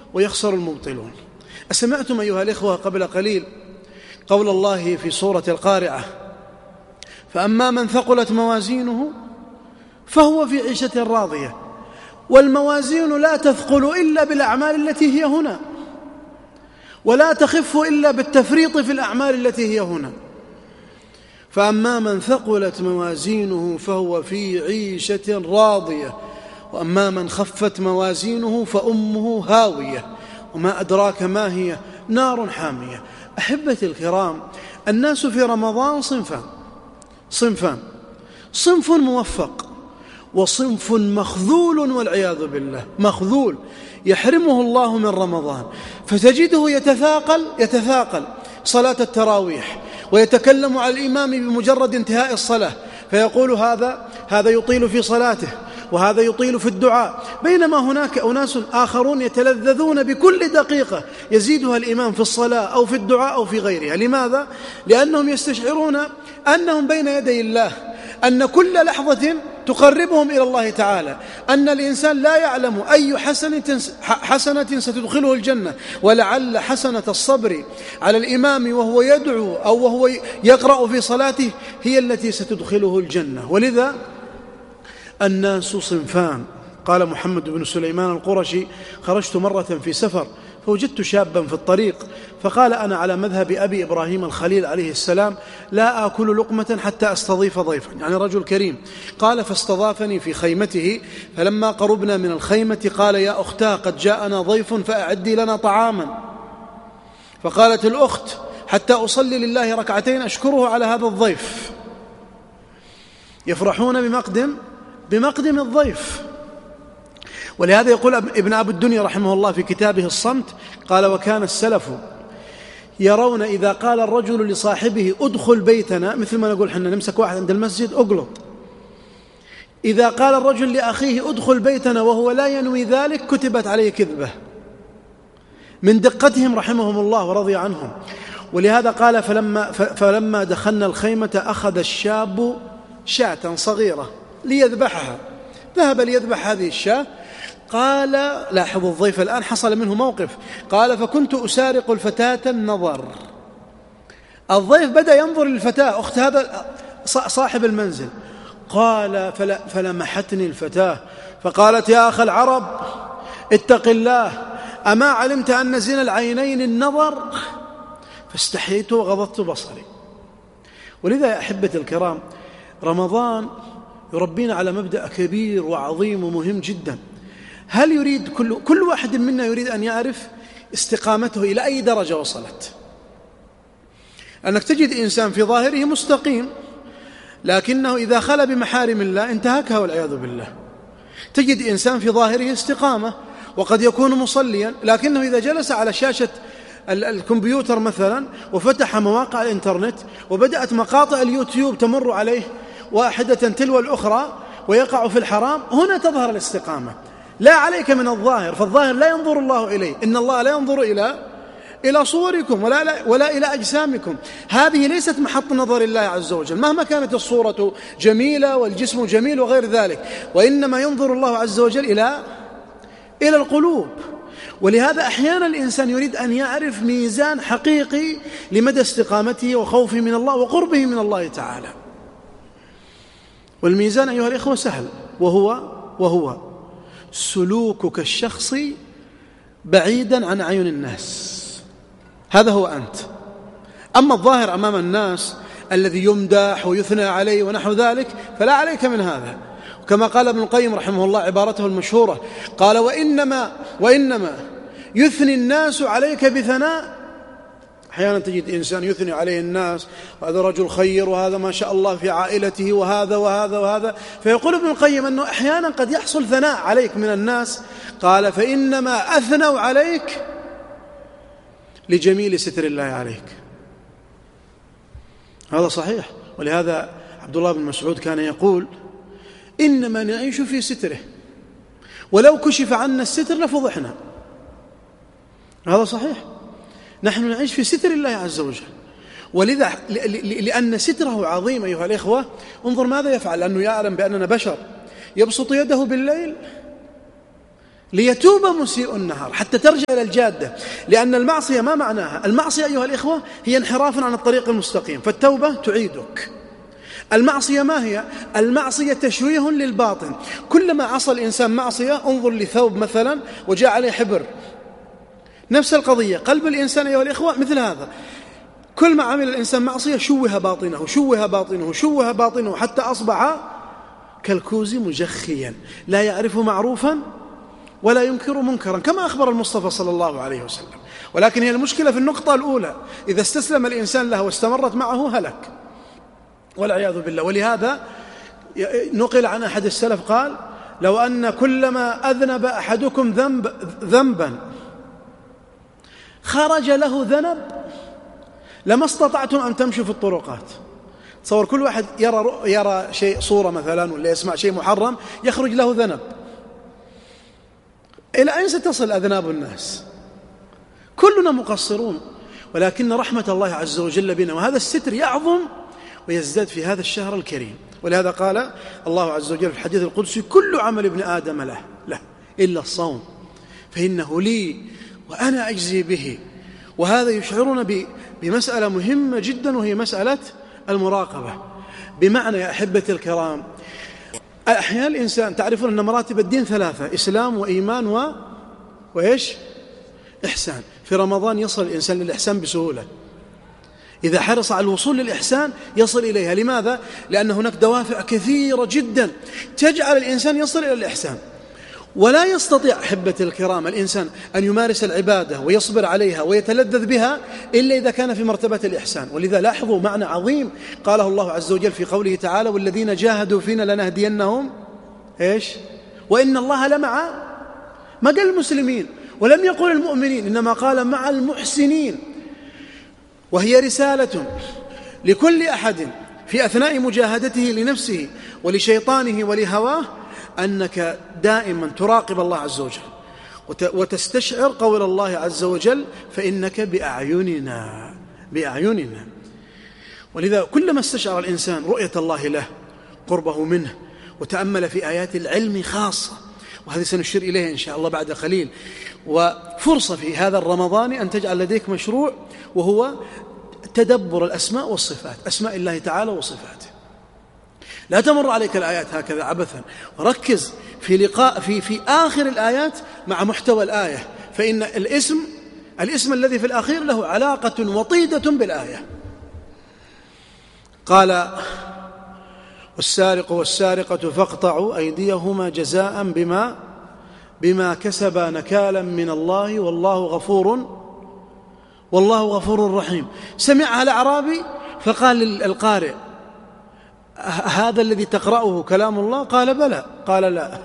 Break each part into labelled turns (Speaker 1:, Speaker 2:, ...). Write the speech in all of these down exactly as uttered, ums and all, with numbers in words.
Speaker 1: ويخسر المبطلون. أسمعتم أيها الإخوة قبل قليل قول الله في سورة القارعة: فأما من ثقلت موازينه فهو في عيشة راضية. والموازين لا تثقل إلا بالأعمال التي هي هنا، ولا تخف إلا بالتفريط في الأعمال التي هي هنا. فأما من ثقلت موازينه فهو في عيشة راضية، وأما من خفت موازينه فأمه هاوية وما أدراك ما هي، نار حامية. أحبتي الكرام، الناس في رمضان صنفان صنفان صنف موفق وصنف مخذول، والعياذ بالله. مخذول يحرمه الله من رمضان، فتجده يتثاقل يتثاقل صلاة التراويح، ويتكلم على الإمام بمجرد انتهاء الصلاة فيقول هذا هذا يطيل في صلاته وهذا يطيل في الدعاء، بينما هناك أناس آخرون يتلذذون بكل دقيقة يزيدها الإمام في الصلاة أو في الدعاء أو في غيرها. لماذا؟ لأنهم يستشعرون أنهم بين يدي الله، أن كل لحظة تقربهم إلى الله تعالى، أن الإنسان لا يعلم أي حسنة, حسنة ستدخله الجنة، ولعل حسنة الصبر على الإمام وهو يدعو أو وهو يقرأ في صلاته هي التي ستدخله الجنة. ولذا الناس صنفان. قال محمد بن سليمان القرشي: خرجت مرة في سفر فوجدت شابا في الطريق فقال: أنا على مذهب أبي إبراهيم الخليل عليه السلام لا آكل لقمة حتى أستضيف ضيفا، يعني رجل كريم. قال: فاستضافني في خيمته، فلما قربنا من الخيمة قال: يا أختاه قد جاءنا ضيف فأعدي لنا طعاما. فقالت الأخت: حتى أصلي لله ركعتين أشكره على هذا الضيف. يفرحون بمقدم بمقدم الضيف. ولهذا يقول ابن أبي الدنيا رحمه الله في كتابه الصمت، قال: وكان السلف يرون إذا قال الرجل لصاحبه ادخل بيتنا، مثل ما نقول حنا نمسك واحد عند المسجد اقلط، إذا قال الرجل لأخيه ادخل بيتنا وهو لا ينوي ذلك كتبت عليه كذبة، من دقتهم رحمهم الله ورضي عنهم. ولهذا قال: فلما, فلما دخلنا الخيمة أخذ الشاب شاة صغيرة ليذبحها، ذهب ليذبح هذه الشاة. قال: لاحظوا الضيف الآن حصل منه موقف، قال: فكنت أسارق الفتاة النظر. الضيف بدأ ينظر للفتاة أخت هذا صاحب المنزل. قال: فلمحتني الفتاة فقالت: يا أخ العرب اتق الله، أما علمت أن زنا العينين النظر؟ فاستحييت وغضضت بصري. ولذا يا أحبة الكرام، رمضان يربينا على مبدأ كبير وعظيم ومهم جدا. هل يريد كل, كل واحد منا يريد أن يعرف استقامته إلى أي درجة وصلت؟ أنك تجد إنسان في ظاهره مستقيم، لكنه إذا خلى بمحارم الله انتهكها والعياذ بالله. تجد إنسان في ظاهره استقامة وقد يكون مصليا، لكنه إذا جلس على شاشة الكمبيوتر مثلا وفتح مواقع الإنترنت وبدأت مقاطع اليوتيوب تمر عليه واحدة تلو الأخرى ويقع في الحرام، هنا تظهر الاستقامة. لا عليك من الظاهر، فالظاهر لا ينظر الله إليه، إن الله لا ينظر إلى إلى صوركم ولا, لا ولا إلى أجسامكم. هذه ليست محط نظر الله عز وجل مهما كانت الصورة جميلة والجسم جميل وغير ذلك، وإنما ينظر الله عز وجل إلى إلى القلوب. ولهذا أحيانا الإنسان يريد أن يعرف ميزان حقيقي لمدى استقامته وخوفه من الله وقربه من الله تعالى. والميزان أيها الإخوة سهل، وهو وهو سلوكك الشخصي بعيدا عن عيون الناس. هذا هو أنت. أما الظاهر أمام الناس الذي يمدح ويثنى عليه ونحو ذلك فلا عليك من هذا. كما قال ابن القيم رحمه الله عبارته المشهورة، قال: وإنما, وإنما يثني الناس عليك بثناء. أحيانا تجد إنسان يثني عليه الناس، وهذا رجل خير وهذا ما شاء الله في عائلته وهذا وهذا وهذا، فيقول ابن القيم أنه أحيانا قد يحصل ثناء عليك من الناس. قال: فإنما أثنوا عليك لجميل ستر الله عليك. هذا صحيح. ولهذا عبد الله بن مسعود كان يقول: إنما نعيش في ستره، ولو كشف عنا الستر لفضحنا. هذا صحيح، نحن نعيش في ستر الله عز وجل. ولذا لأن ستره عظيم أيها الإخوة، انظر ماذا يفعل، لأنه يعلم بأننا بشر. يبسط يده بالليل ليتوب مسيء النهار حتى ترجع إلى الجادة. لأن المعصية ما معناها؟ المعصية أيها الإخوة هي انحراف عن الطريق المستقيم، فالتوبة تعيدك. المعصية ما هي؟ المعصية تشويه للباطن. كلما عصى الإنسان معصية، انظر لثوب مثلا وجاء عليه حبر، نفس القضية. قلب الإنسان أيها الإخوة مثل هذا، كل ما عمل الإنسان معصية شوه باطنه شوه باطنه شوه باطنه حتى أصبح كالكوز مجخيا لا يعرف معروفا ولا ينكر منكرا، كما أخبر المصطفى صلى الله عليه وسلم. ولكن هي المشكلة في النقطة الأولى، إذا استسلم الإنسان له واستمرت معه هلك والعياذ بالله. ولهذا نقل عن أحد السلف قال: لو أن كلما أذنب أحدكم ذنب ذنبا خرج له ذنب لما استطعتم أن تمشوا في الطرقات. تصور كل واحد يرى, يرى شيء، صورة مثلا، ولا يسمع شيء محرم، يخرج له ذنب. إلى أين ستصل أذناب الناس؟ كلنا مقصرون، ولكن رحمة الله عز وجل بنا، وهذا الستر يعظم ويزداد في هذا الشهر الكريم. ولهذا قال الله عز وجل في الحديث القدسي: كل عمل ابن آدم له له إلا الصوم فإنه لي وأنا أجزي به. وهذا يشعرنا بمسألة مهمة جدا، وهي مسألة المراقبة. بمعنى يا أحبتي الكرام، أحيانا الإنسان، تعرفون أن مراتب الدين ثلاثة: إسلام وإيمان و... وإيش؟ إحسان. في رمضان يصل الإنسان للإحسان بسهولة، إذا حرص على الوصول للإحسان يصل إليها. لماذا؟ لأن هناك دوافع كثيرة جدا تجعل الإنسان يصل إلى الإحسان. ولا يستطيع أحبتي الكرام الإنسان أن يمارس العبادة ويصبر عليها ويتلذذ بها إلا إذا كان في مرتبة الإحسان. ولذا لاحظوا معنى عظيم قاله الله عز وجل في قوله تعالى: والذين جاهدوا فينا لنهدينهم إيش؟ وإن الله لمع، ما قال المسلمين ولم يقل المؤمنين، إنما قال مع المحسنين. وهي رسالة لكل أحد في أثناء مجاهدته لنفسه ولشيطانه ولهواه، أنك دائما تراقب الله عز وجل وتستشعر قول الله عز وجل: فإنك بأعيننا بأعيننا. ولذا كلما استشعر الإنسان رؤية الله له، قربه منه، وتأمل في آيات العلم خاصة، وهذه سنشير إليها إن شاء الله بعد قليل. وفرصة في هذا الرمضان أن تجعل لديك مشروع، وهو تدبر الأسماء والصفات، أسماء الله تعالى وصفاته. لا تمر عليك الآيات هكذا عبثا، وركز في لقاء في في آخر الآيات مع محتوى الآية، فإن الاسم الاسم الذي في الأخير له علاقة وطيدة بالآية. قال: والسارق والسارقة فاقطعوا أيديهما جزاء بما بما كسبا نكالا من الله والله غفور والله غفور رحيم. سمعها الأعرابي فقال القارئ: هذا الذي تقرأه كلام الله؟ قال: بلى. قال: لا.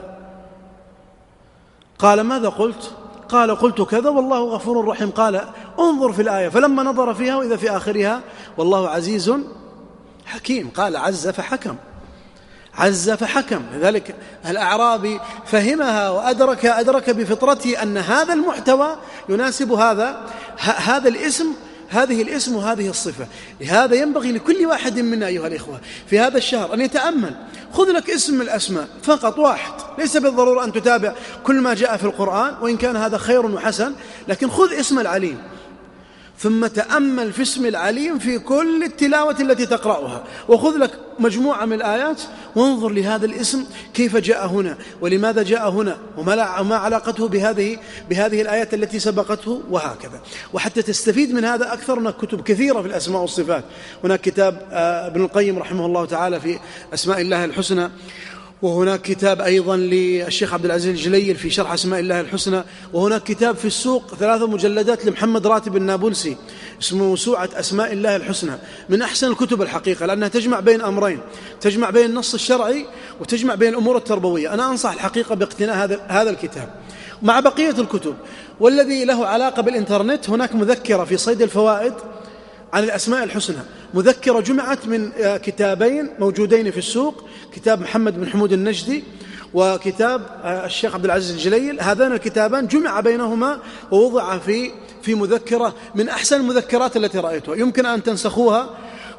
Speaker 1: قال: ماذا قلت؟ قال: قلت كذا والله غفور رحيم. قال: انظر في الآية. فلما نظر فيها وإذا في آخرها والله عزيز حكيم. قال: عز فحكم، عز فحكم. لذلك الأعرابي فهمها وأدرك أدرك بفطرته أن هذا المحتوى يناسب هذا هذا الاسم هذه الاسم وهذه الصفة. لهذا ينبغي لكل واحد منا أيها الإخوة في هذا الشهر أن يتأمل. خذ لك اسم من الأسماء فقط واحد، ليس بالضرورة أن تتابع كل ما جاء في القرآن، وإن كان هذا خير وحسن، لكن خذ اسم العليم، ثم تأمل في اسم العليم في كل التلاوة التي تقرأها، وخذ لك مجموعة من الآيات وانظر لهذا الاسم كيف جاء هنا ولماذا جاء هنا وما علاقته بهذه بهذه الآيات التي سبقته، وهكذا. وحتى تستفيد من هذا أكثر، هناك كتب كثيرة في الأسماء والصفات. هناك كتاب ابن القيم رحمه الله تعالى في أسماء الله الحسنى، وهناك كتاب أيضا للشيخ عبد العزيز الجليل في شرح أسماء الله الحسنى، وهناك كتاب في السوق ثلاثة مجلدات لمحمد راتب النابلسي اسمه موسوعة أسماء الله الحسنى، من أحسن الكتب الحقيقة، لأنها تجمع بين أمرين، تجمع بين النص الشرعي وتجمع بين الأمور التربوية. أنا أنصح الحقيقة باقتناء هذا هذا الكتاب مع بقية الكتب. والذي له علاقة بالإنترنت، هناك مذكرة في صيد الفوائد عن الأسماء الحسنى، مذكرة جمعت من كتابين موجودين في السوق، كتاب محمد بن حمود النجدي وكتاب الشيخ عبد العزيز الجليل. هذان الكتابان جمع بينهما ووضع في في مذكرة من أحسن المذكرات التي رأيتها، يمكن أن تنسخوها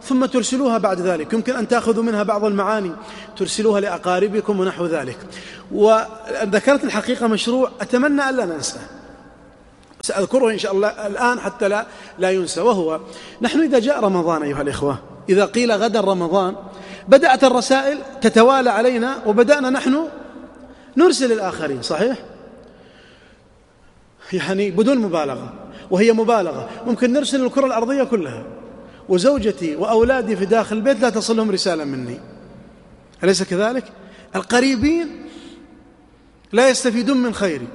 Speaker 1: ثم ترسلوها بعد ذلك، يمكن أن تأخذوا منها بعض المعاني ترسلوها لأقاربكم ونحو ذلك. وذكرت الحقيقة مشروع أتمنى ألا ننسى، سأذكره إن شاء الله الآن حتى لا, لا ينسى، وهو نحن إذا جاء رمضان أيها الإخوة، إذا قيل غدا رمضان بدأت الرسائل تتوالى علينا وبدأنا نحن نرسل الآخرين، صحيح؟ يعني بدون مبالغة، وهي مبالغة، ممكن نرسل الكرة الأرضية كلها، وزوجتي وأولادي في داخل البيت لا تصلهم رسالة مني، أليس كذلك؟ القريبين لا يستفيدون من خيري،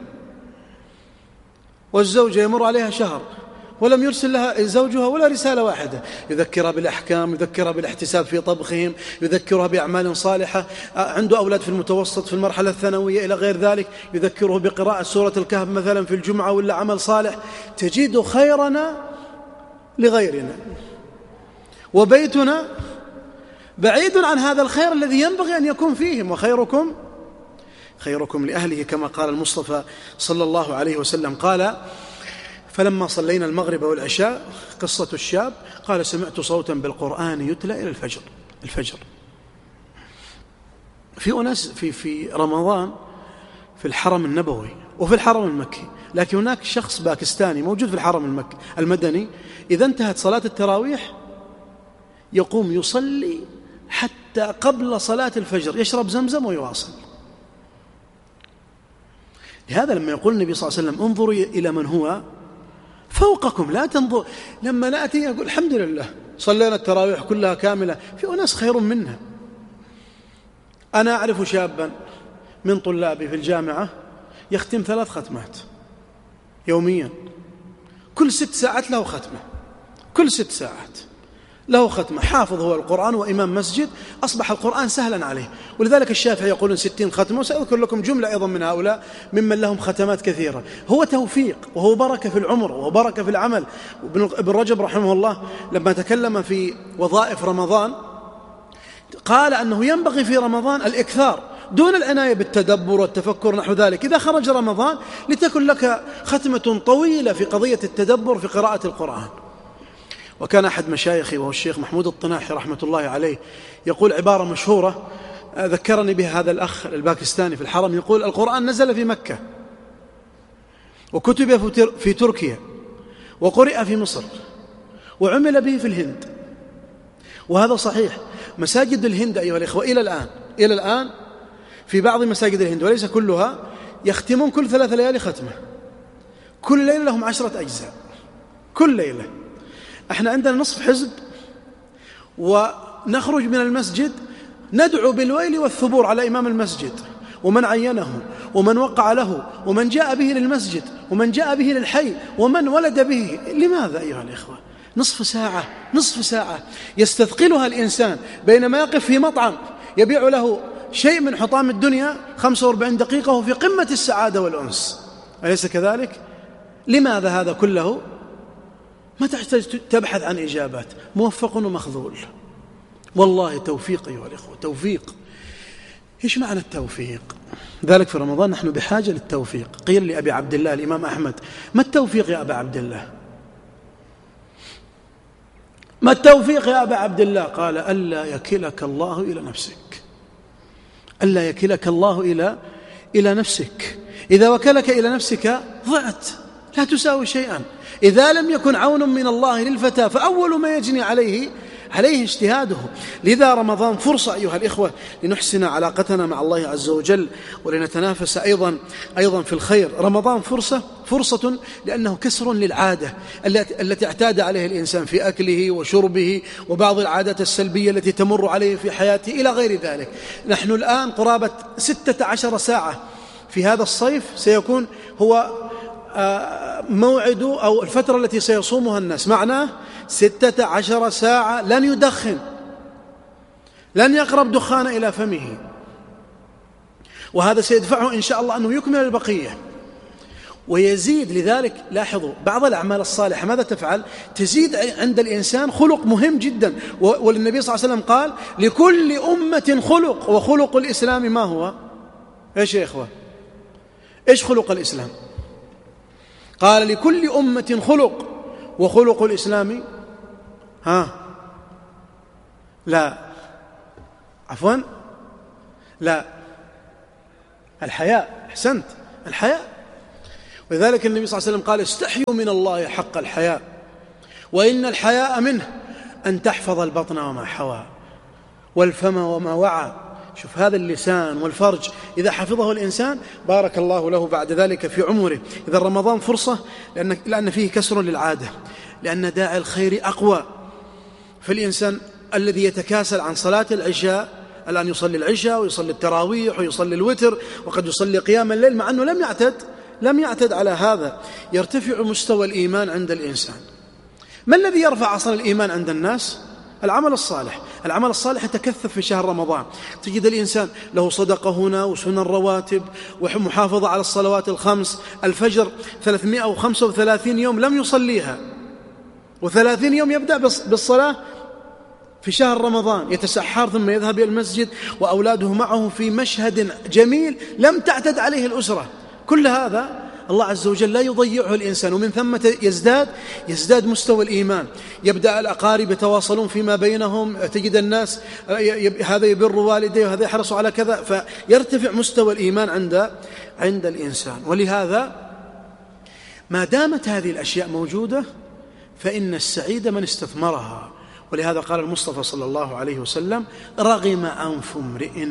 Speaker 1: والزوجة يمر عليها شهر ولم يرسل لها زوجها ولا رسالة واحدة، يذكرها بالأحكام، يذكرها بالاحتساب في طبخهم، يذكرها بأعمال صالحة، عنده أولاد في المتوسط في المرحلة الثانوية إلى غير ذلك، يذكره بقراءة سورة الكهف مثلا في الجمعة ولا عمل صالح، تجد خيرنا لغيرنا، وبيتنا بعيد عن هذا الخير الذي ينبغي أن يكون فيهم. وخيركم خيركم لأهله، كما قال المصطفى صلى الله عليه وسلم، قال فلما صلينا المغرب والعشاء، قصة الشاب، قال سمعت صوتا بالقرآن يتلى إلى الفجر. الفجر في أناس في في رمضان في الحرم النبوي وفي الحرم المكي، لكن هناك شخص باكستاني موجود في الحرم المكي المدني، إذا انتهت صلاة التراويح يقوم يصلي حتى قبل صلاة الفجر، يشرب زمزم ويواصل. لهذا لما يقول النبي صلى الله عليه وسلم انظروا إلى من هو فوقكم لا تنظر، لما نأتي يقول الحمد لله صلينا التراويح كلها كاملة، في أناس خير منا. أنا أعرف شابا من طلابي في الجامعة يختم ثلاث ختمات يوميا، كل ست ساعات له ختمة، كل ست ساعات له ختمة، حافظ هو القرآن وإمام مسجد، أصبح القرآن سهلا عليه. ولذلك الشافعي يقولون ستين ختمة، وسأذكر لكم جملة أيضا من هؤلاء ممن لهم ختمات كثيرة. هو توفيق وهو بركة في العمر وهو بركة في العمل. ابن رجب رحمه الله لما تكلم في وظائف رمضان قال أنه ينبغي في رمضان الإكثار دون العناية بالتدبر والتفكر نحو ذلك. إذا خرج رمضان لتكن لك ختمة طويلة في قضية التدبر في قراءة القرآن. وكان أحد مشايخي وهو الشيخ محمود الطناحي رحمة الله عليه يقول عبارة مشهورة ذكرني بها هذا الأخ الباكستاني في الحرم، يقول القرآن نزل في مكة وكتب في تركيا وقرئ في مصر وعمل به في الهند، وهذا صحيح. مساجد الهند أيها الإخوة إلى الآن إلى الآن في بعض مساجد الهند وليس كلها يختمون كل ثلاث ليالي ختمة، كل ليلة لهم عشرة أجزاء كل ليلة. احنا عندنا نصف حزب ونخرج من المسجد ندعو بالويل والثبور على إمام المسجد ومن عينه ومن وقع له ومن جاء به للمسجد ومن جاء به للحي ومن ولد به. لماذا أيها الإخوة؟ نصف ساعة نصف ساعة يستثقلها الإنسان بينما يقف في مطعم يبيع له شيء من حطام الدنيا خمسة وأربعين دقيقة وفي قمة السعادة والأنس، أليس كذلك؟ لماذا هذا كله؟ ما تحتاج تبحث عن إجابات، موفق ومخذول. والله توفيق أيها الإخوة، توفيق. إيش معنى التوفيق؟ ذلك في رمضان نحن بحاجة للتوفيق. قيل لأبي عبد الله الإمام أحمد ما التوفيق يا أبا عبد الله؟ ما التوفيق يا أبا عبد الله؟ قال ألا يكلك الله إلى نفسك، ألا يكلك الله إلى إلى نفسك. إذا وكلك إلى نفسك ضعت، لا تساوي شيئا. إذا لم يكن عون من الله للفتى فأول ما يجني عليه عليه اجتهاده. لذا رمضان فرصة أيها الإخوة لنحسن علاقتنا مع الله عز وجل ولنتنافس أيضا أيضا في الخير. رمضان فرصة فرصة لأنه كسر للعادة التي اعتاد عليها الإنسان في أكله وشربه وبعض العادات السلبية التي تمر عليه في حياته إلى غير ذلك. نحن الآن قرابة ستة عشر ساعة في هذا الصيف سيكون هو موعد أو الفترة التي سيصومها الناس، معناه ستة عشر ساعة لن يدخن، لن يقرب دخان إلى فمه، وهذا سيدفعه إن شاء الله أنه يكمل البقية ويزيد. لذلك لاحظوا بعض الأعمال الصالحة ماذا تفعل؟ تزيد عند الإنسان خلق مهم جدا. والنبي صلى الله عليه وسلم قال لكل أمة خلق، وخلق الإسلام ما هو؟ إيش يا إخوة؟ إيش خلق الإسلام؟ قال لكل أمة خلق وخلق الإسلام ها لا، عفوا، لا، الحياء. أحسنت، الحياء. ولذلك النبي صلى الله عليه وسلم قال: استحيوا من الله حق الحياء، وإن الحياء منه أن تحفظ البطن وما حوى والفم وما وعى. شوف هذا اللسان والفرج إذا حفظه الإنسان بارك الله له بعد ذلك في عمره. إذا رمضان فرصة، لأن, لأن فيه كسر للعادة، لأن داعي الخير أقوى. فالإنسان الذي يتكاسل عن صلاة العشاء الآن يصلي العشاء ويصلي التراويح ويصلي الوتر وقد يصلي قيام الليل، مع أنه لم يعتد لم يعتد على هذا. يرتفع مستوى الإيمان عند الإنسان. ما الذي يرفع أصل الإيمان عند الناس؟ العمل الصالح. العمل الصالح يتكثف في شهر رمضان. تجد الإنسان له صدقة هنا وسنن رواتب ومحافظة على الصلوات الخمس. الفجر ثلاثمائة وخمسة وثلاثين يوم لم يصليها، وثلاثين يوم يبدأ بالصلاة في شهر رمضان، يتسحر ثم يذهب إلى المسجد وأولاده معه في مشهد جميل لم تعتد عليه الأسرة. كل هذا الله عز وجل لا يضيعه الإنسان، ومن ثم يزداد يزداد مستوى الإيمان. يبدأ الأقارب يتواصلون فيما بينهم، تجد الناس هذا يبر والديه وهذا يحرص على كذا، فيرتفع مستوى الإيمان عند عند الإنسان. ولهذا ما دامت هذه الأشياء موجودة فإن السعيد من استثمرها. ولهذا قال المصطفى صلى الله عليه وسلم: رغم أنف امرئ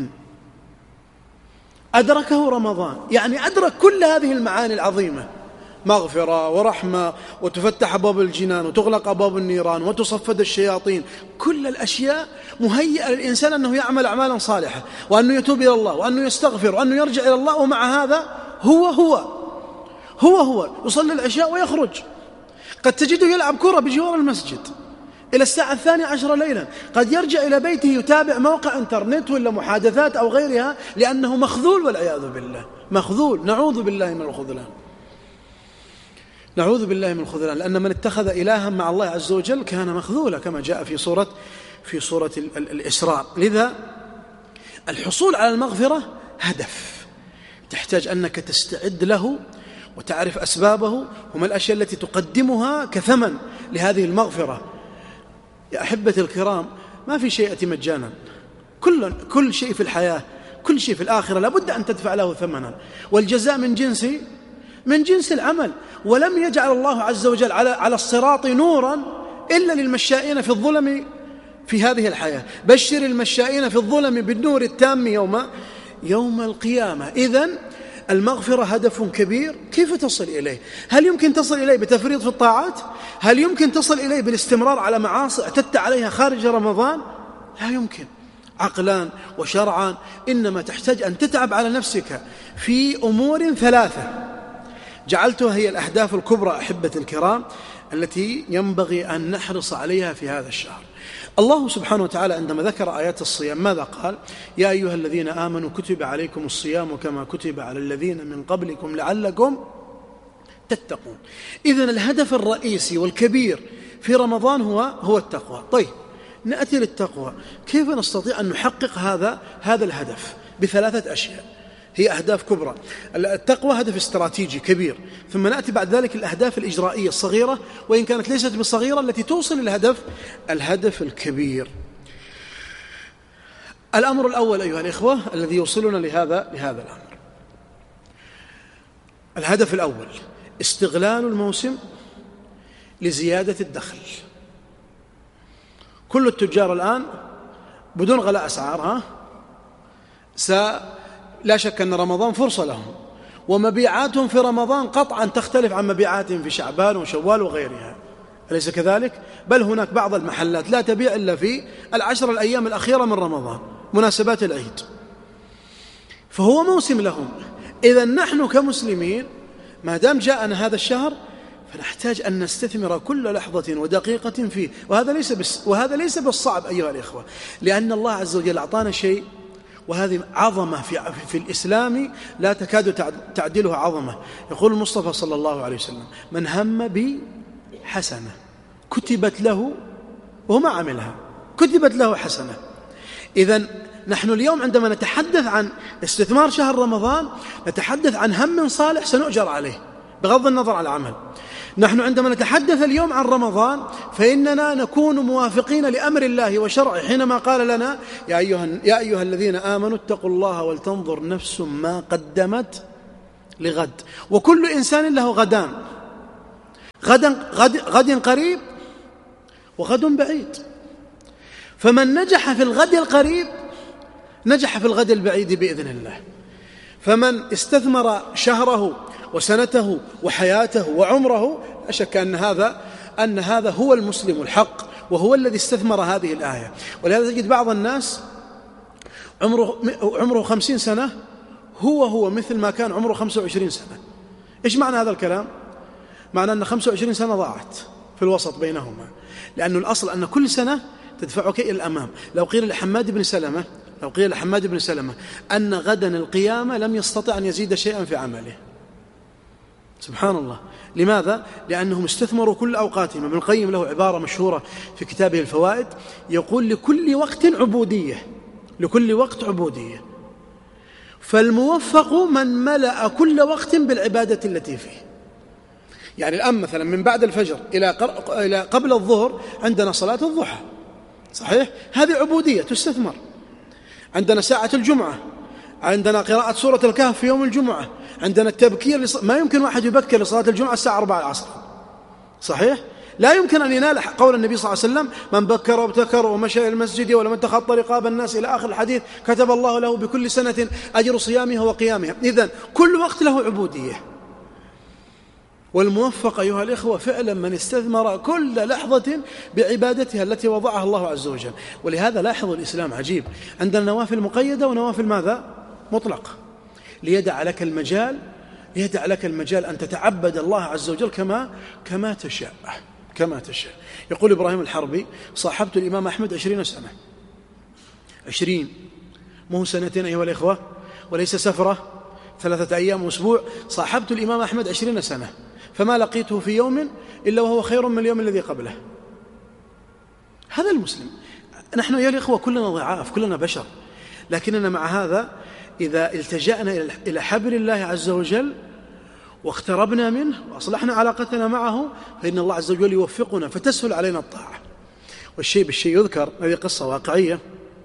Speaker 1: أدركه رمضان. يعني أدرك كل هذه المعاني العظيمة: مغفرة ورحمة، وتفتح أبواب الجنان وتغلق أبواب النيران وتصفد الشياطين. كل الأشياء مهيئة للإنسان أنه يعمل أعمالا صالحة، وأنه يتوب إلى الله، وأنه يستغفر، وأنه يرجع إلى الله. ومع هذا هو هو هو هو يصلي العشاء ويخرج. قد تجده يلعب كرة بجوار المسجد إلى الساعة الثانية عشر ليلا. قد يرجع إلى بيته يتابع موقع انترنت ولا محادثات أو غيرها، لأنه مخذول والعياذ بالله. مخذول، نعوذ بالله من الخذلان، نعوذ بالله من الخذلان. لأن من اتخذ إلها مع الله عز وجل كان مخذولا، كما جاء في سورة في سورة الإسراء. لذا الحصول على المغفرة هدف تحتاج أنك تستعد له وتعرف أسبابه، وما الأشياء التي تقدمها كثمن لهذه المغفرة. يا أحبتي الكرام، ما في شيء يأتي مجانا. كل كل شيء في الحياة، كل شيء في الآخرة لابد أن تدفع له ثمنا، والجزاء من جنس من جنس العمل. ولم يجعل الله عز وجل على على الصراط نورا إلا للمشائين في الظلم في هذه الحياة. بشر المشائين في الظلم بالنور التام يوم يوم القيامة. إذن المغفرة هدف كبير. كيف تصل إليه؟ هل يمكن تصل إليه بتفريط في الطاعات؟ هل يمكن تصل إليه بالاستمرار على معاصي اعتدت عليها خارج رمضان؟ لا يمكن، عقلان وشرعان. إنما تحتاج أن تتعب على نفسك في أمور ثلاثة جعلتها هي الأهداف الكبرى أحبة الكرام التي ينبغي أن نحرص عليها في هذا الشهر. الله سبحانه وتعالى عندما ذكر آيات الصيام ماذا قال؟ يا أيها الذين آمنوا كتب عليكم الصيام كما كتب على الذين من قبلكم لعلكم تتقون. إذن الهدف الرئيسي والكبير في رمضان هو هو التقوى. طيب، نأتي للتقوى. كيف نستطيع أن نحقق هذا هذا الهدف؟ بثلاثة أشياء هي أهداف كبرى. التقوى هدف استراتيجي كبير، ثم نأتي بعد ذلك الأهداف الإجرائية الصغيرة، وإن كانت ليست بالصغيرة، التي توصل الهدف الهدف الكبير. الأمر الأول أيها الإخوة الذي يوصلنا لهذا لهذا الأمر، الهدف الأول استغلال الموسم لزيادة الدخل. كل التجار الآن بدون غلاء أسعارها لا شك أن رمضان فرصة لهم، ومبيعاتهم في رمضان قطعا تختلف عن مبيعاتهم في شعبان وشوال وغيرها، أليس كذلك؟ بل هناك بعض المحلات لا تبيع إلا في العشر الأيام الأخيرة من رمضان، مناسبات العيد، فهو موسم لهم. إذن نحن كمسلمين ما دام جاءنا هذا الشهر فنحتاج أن نستثمر كل لحظة ودقيقة فيه، وهذا ليس بس وهذا ليس بالصعب أيها الإخوة، لأن الله عز وجل أعطانا شيء، وهذه عظمة في, في الإسلام لا تكاد تعدلها عظمة. يقول المصطفى صلى الله عليه وسلم: من هم بحسنة كتبت له، وهو ما عملها، كتبت له حسنة. إذن نحن اليوم عندما نتحدث عن استثمار شهر رمضان نتحدث عن هم صالح سنؤجر عليه بغض النظر عن العمل. نحن عندما نتحدث اليوم عن رمضان فإننا نكون موافقين لأمر الله وشرعه حينما قال لنا يا أيها, يا أيها الذين آمنوا اتقوا الله ولتنظر نفس ما قدمت لغد، وكل إنسان له غدان، غدا غد, غد قريب وغد بعيد، فمن نجح في الغد القريب نجح في الغد البعيد بإذن الله. فمن استثمر شهره وسنته وحياته وعمره لا شك أن هذا أن هذا هو المسلم الحق، وهو الذي استثمر هذه الآية. ولهذا تجد بعض الناس عمره عمره خمسين سنة هو هو مثل ما كان عمره خمسة وعشرين سنة. إيش معنى هذا الكلام؟ معنى أن خمسة وعشرين سنة ضاعت في الوسط بينهما، لأنه الأصل أن كل سنة تدفعك إلى الأمام. لو قيل لحماد بن سلمة لو قيل لحماد بن سلمة أن غدا القيامة لم يستطع أن يزيد شيئا في عمله، سبحان الله. لماذا؟ لأنهم استثمروا كل أوقاتهم. ابن القيم له عبارة مشهورة في كتابه الفوائد يقول لكل وقت عبودية، لكل وقت عبودية. فالموفق من ملأ كل وقت بالعبادة التي فيه. يعني الآن مثلا من بعد الفجر إلى قبل الظهر عندنا صلاة الضحى، صحيح؟ هذه عبودية تستثمر. عندنا ساعة الجمعة، عندنا قراءة سورة الكهف في يوم الجمعة، عندنا التبكير لص... ما يمكن واحد يبكر لصلاة الجمعة الساعة أربعة العصر، صحيح؟ لا يمكن أن ينال قول النبي صلى الله عليه وسلم من بكر وابتكر ومشى إلى المسجد ولم تخطى رقاب الناس إلى آخر الحديث كتب الله له بكل سنة أجر صيامها وقيامها. إذن كل وقت له عبودية. والموفق أيها الإخوة فعلا من استثمر كل لحظة بعبادتها التي وضعها الله عز وجل. ولهذا لاحظوا الإسلام عجيب، عندنا نوافل مقيدة ونوافل ماذا؟ مطلقة، ليدع لك المجال ليدع لك المجال أن تتعبد الله عز وجل كما كما تشاء كما تشاء. يقول إبراهيم الحربي صاحبت الإمام أحمد عشرين سنة، عشرين مو سنتين أيها الإخوة، وليس سفرة ثلاثة أيام وأسبوع. صاحبت الإمام أحمد عشرين سنة فما لقيته في يوم إلا وهو خير من اليوم الذي قبله. هذا المسلم. نحن يا الإخوة كلنا ضعاف، كلنا بشر، لكننا مع هذا إذا التجأنا إلى حبل الله عز وجل واقتربنا منه وأصلحنا علاقتنا معه فإن الله عز وجل يوفقنا فتسهل علينا الطاعة. والشيء بالشيء يذكر. هذه قصة واقعية.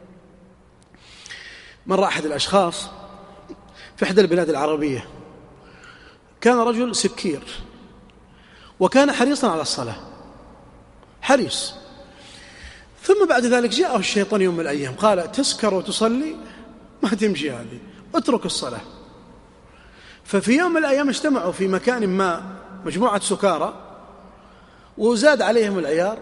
Speaker 1: مر أحد الأشخاص في إحدى البلاد العربية، كان رجل سكير وكان حريصا على الصلاة، حريص. ثم بعد ذلك جاءه الشيطان يوم من الأيام قال تسكر وتصلي؟ ما تمشي هذه، اترك الصلاة. ففي يوم من الأيام اجتمعوا في مكان ما مجموعة سكارى وزاد عليهم العيار.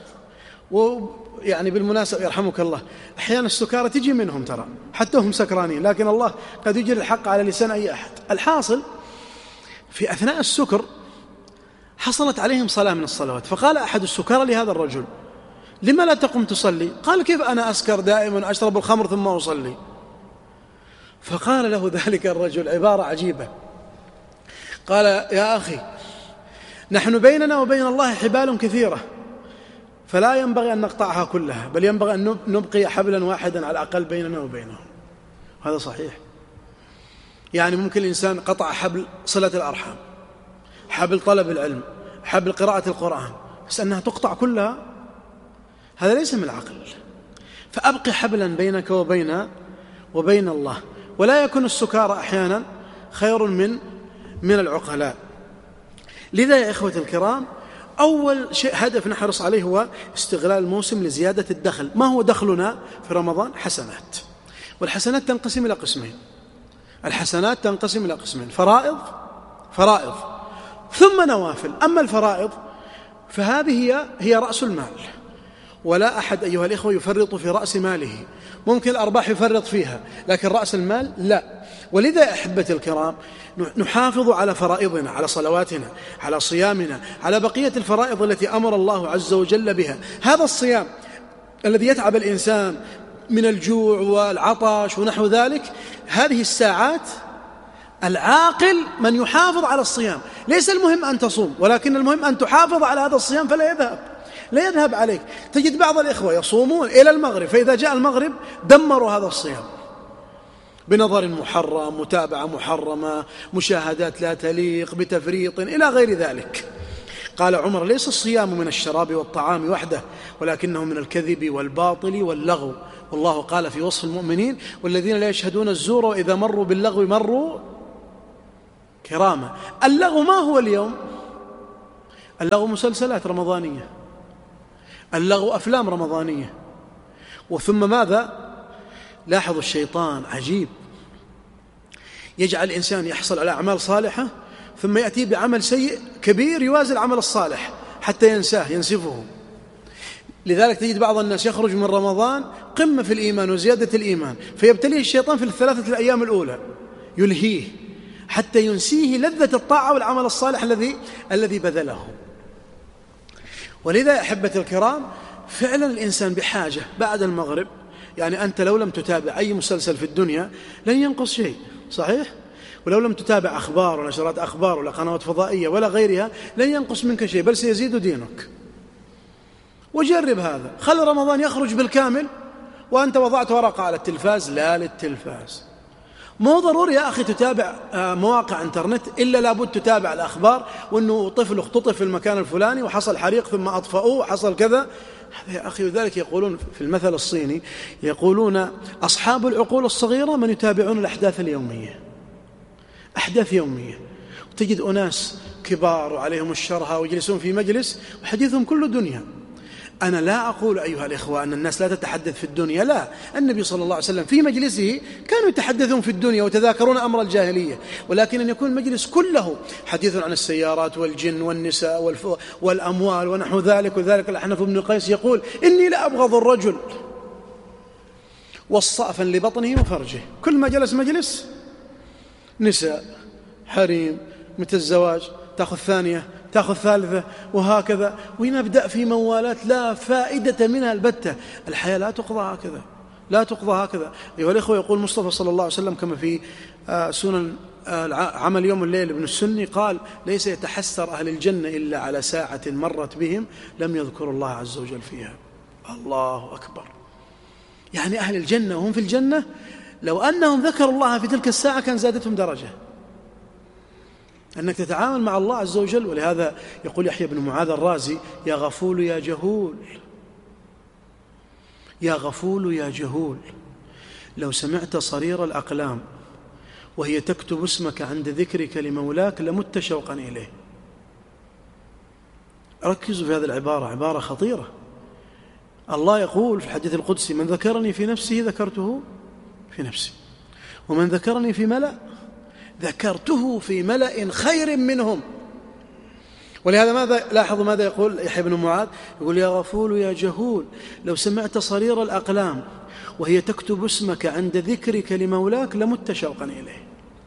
Speaker 1: ويعني بالمناسبة يرحمك الله أحيانا السكارى تجي منهم ترى حتى هم سكرانين، لكن الله قد يجري الحق على لسان أي أحد. الحاصل في أثناء السكر حصلت عليهم صلاة من الصلوات، فقال أحد السكارى لهذا الرجل لما لا تقم تصلي؟ قال كيف أنا أسكر دائما أشرب الخمر ثم أصلي؟ فقال له ذلك الرجل عبارة عجيبة، قال يا أخي نحن بيننا وبين الله حبال كثيرة فلا ينبغي أن نقطعها كلها، بل ينبغي أن نبقي حبلا واحدا على الأقل بيننا وبينهم. هذا صحيح. يعني ممكن الإنسان قطع حبل صلة الأرحام، حبل طلب العلم، حبل قراءة القرآن، بس أنها تقطع كلها هذا ليس من العقل. فأبقي حبلا بينك وبين وبين الله. ولا يكون السكارى أحيانا خير من من العقلاء. لذا يا إخوة الكرام أول شيء هدف نحرص عليه هو استغلال الموسم لزيادة الدخل. ما هو دخلنا في رمضان؟ حسنات. والحسنات تنقسم إلى قسمين، الحسنات تنقسم إلى قسمين، فرائض فرائض ثم نوافل. أما الفرائض فهذه هي هي رأس المال، ولا أحد أيها الإخوة يفرط في رأس ماله. ممكن الأرباح يفرط فيها لكن رأس المال لا. ولذا يا أحبتي الكرام نحافظ على فرائضنا، على صلواتنا، على صيامنا، على بقية الفرائض التي أمر الله عز وجل بها. هذا الصيام الذي يتعب الإنسان من الجوع والعطش ونحو ذلك، هذه الساعات العاقل من يحافظ على الصيام. ليس المهم أن تصوم، ولكن المهم أن تحافظ على هذا الصيام فلا يذهب لا يذهب عليك. تجد بعض الإخوة يصومون إلى المغرب، فإذا جاء المغرب دمروا هذا الصيام بنظر محرم، متابعة محرمة، مشاهدات لا تليق، بتفريط إلى غير ذلك. قال عمر: ليس الصيام من الشراب والطعام وحده، ولكنه من الكذب والباطل واللغو. والله قال في وصف المؤمنين: والذين لا يشهدون الزور وإذا مروا باللغو مروا كرامة. اللغو ما هو اليوم؟ اللغو مسلسلات رمضانية، اللغو أفلام رمضانية. وثم ماذا؟ لاحظوا الشيطان عجيب، يجعل الإنسان يحصل على أعمال صالحة ثم يأتي بعمل سيء كبير يوازي العمل الصالح حتى ينساه ينسفه. لذلك تجد بعض الناس يخرج من رمضان قمة في الإيمان وزيادة الإيمان، فيبتليه الشيطان في الثلاثة الأيام الأولى يلهيه حتى ينسيه لذة الطاعة والعمل الصالح الذي الذي بذله. ولذا يا أحبة الكرام، فعلا الإنسان بحاجة بعد المغرب، يعني أنت لو لم تتابع أي مسلسل في الدنيا لن ينقص شيء، صحيح؟ ولو لم تتابع أخبار ونشرات أخبار ولا قنوات فضائية ولا غيرها لن ينقص منك شيء، بل سيزيد دينك. وجرب هذا، خلي رمضان يخرج بالكامل وأنت وضعت ورقة على التلفاز، لا للتلفاز. مو ضروري يا أخي تتابع مواقع انترنت، إلا لابد تتابع الأخبار، وأنه طفل اختطف في المكان الفلاني وحصل حريق ثم أطفأوه وحصل كذا. هذا يا أخي، وذلك يقولون في المثل الصيني، يقولون أصحاب العقول الصغيرة من يتابعون الأحداث اليومية، أحداث يومية. وتجد أناس كبار وعليهم الشرها ويجلسون في مجلس وحديثهم كله دنيا. أنا لا أقول أيها الإخوة أن الناس لا تتحدث في الدنيا، لا، النبي صلى الله عليه وسلم في مجلسه كانوا يتحدثون في الدنيا ويتذاكرون أمر الجاهلية، ولكن أن يكون المجلس كله حديث عن السيارات والجن والنساء والأموال ونحو ذلك. وذلك الأحنف بن قيس يقول: إني لا أبغض الرجل والصافا لبطنه وفرجه. كل ما جلس مجلس نساء، حريم، متى الزواج، تأخذ ثانية، تأخذ ثالثة، وهكذا، ونبدأ في موالات لا فائدة منها البتة. الحياة لا تقضى هكذا، لا تقضى هكذا أيها الإخوة. يقول مصطفى صلى الله عليه وسلم كما في سنن عمل يوم الليل ابن السني، قال: ليس يتحسر أهل الجنة إلا على ساعة مرت بهم لم يذكروا الله عز وجل فيها. الله أكبر. يعني أهل الجنة وهم في الجنة لو أنهم ذكروا الله في تلك الساعة كان زادتهم درجة، أنك تتعامل مع الله عز وجل. ولهذا يقول يحيى بن معاذ الرازي: يا غفول يا جهول، يا غفول يا جهول، لو سمعت صرير الأقلام وهي تكتب اسمك عند ذكرك لمولاك لمت شوقا إليه. ركزوا في هذه العبارة، عبارة خطيرة. الله يقول في الحديث القدسي: من ذكرني في نفسه ذكرته في نفسي، ومن ذكرني في ملأ ذكرته في ملأ خير منهم. ولهذا ماذا لاحظوا ماذا يقول يحيى بن معاذ؟ يقول: يا غفول يا جهول، لو سمعت صرير الأقلام وهي تكتب اسمك عند ذكرك لمولاك لمت شوقا إليه.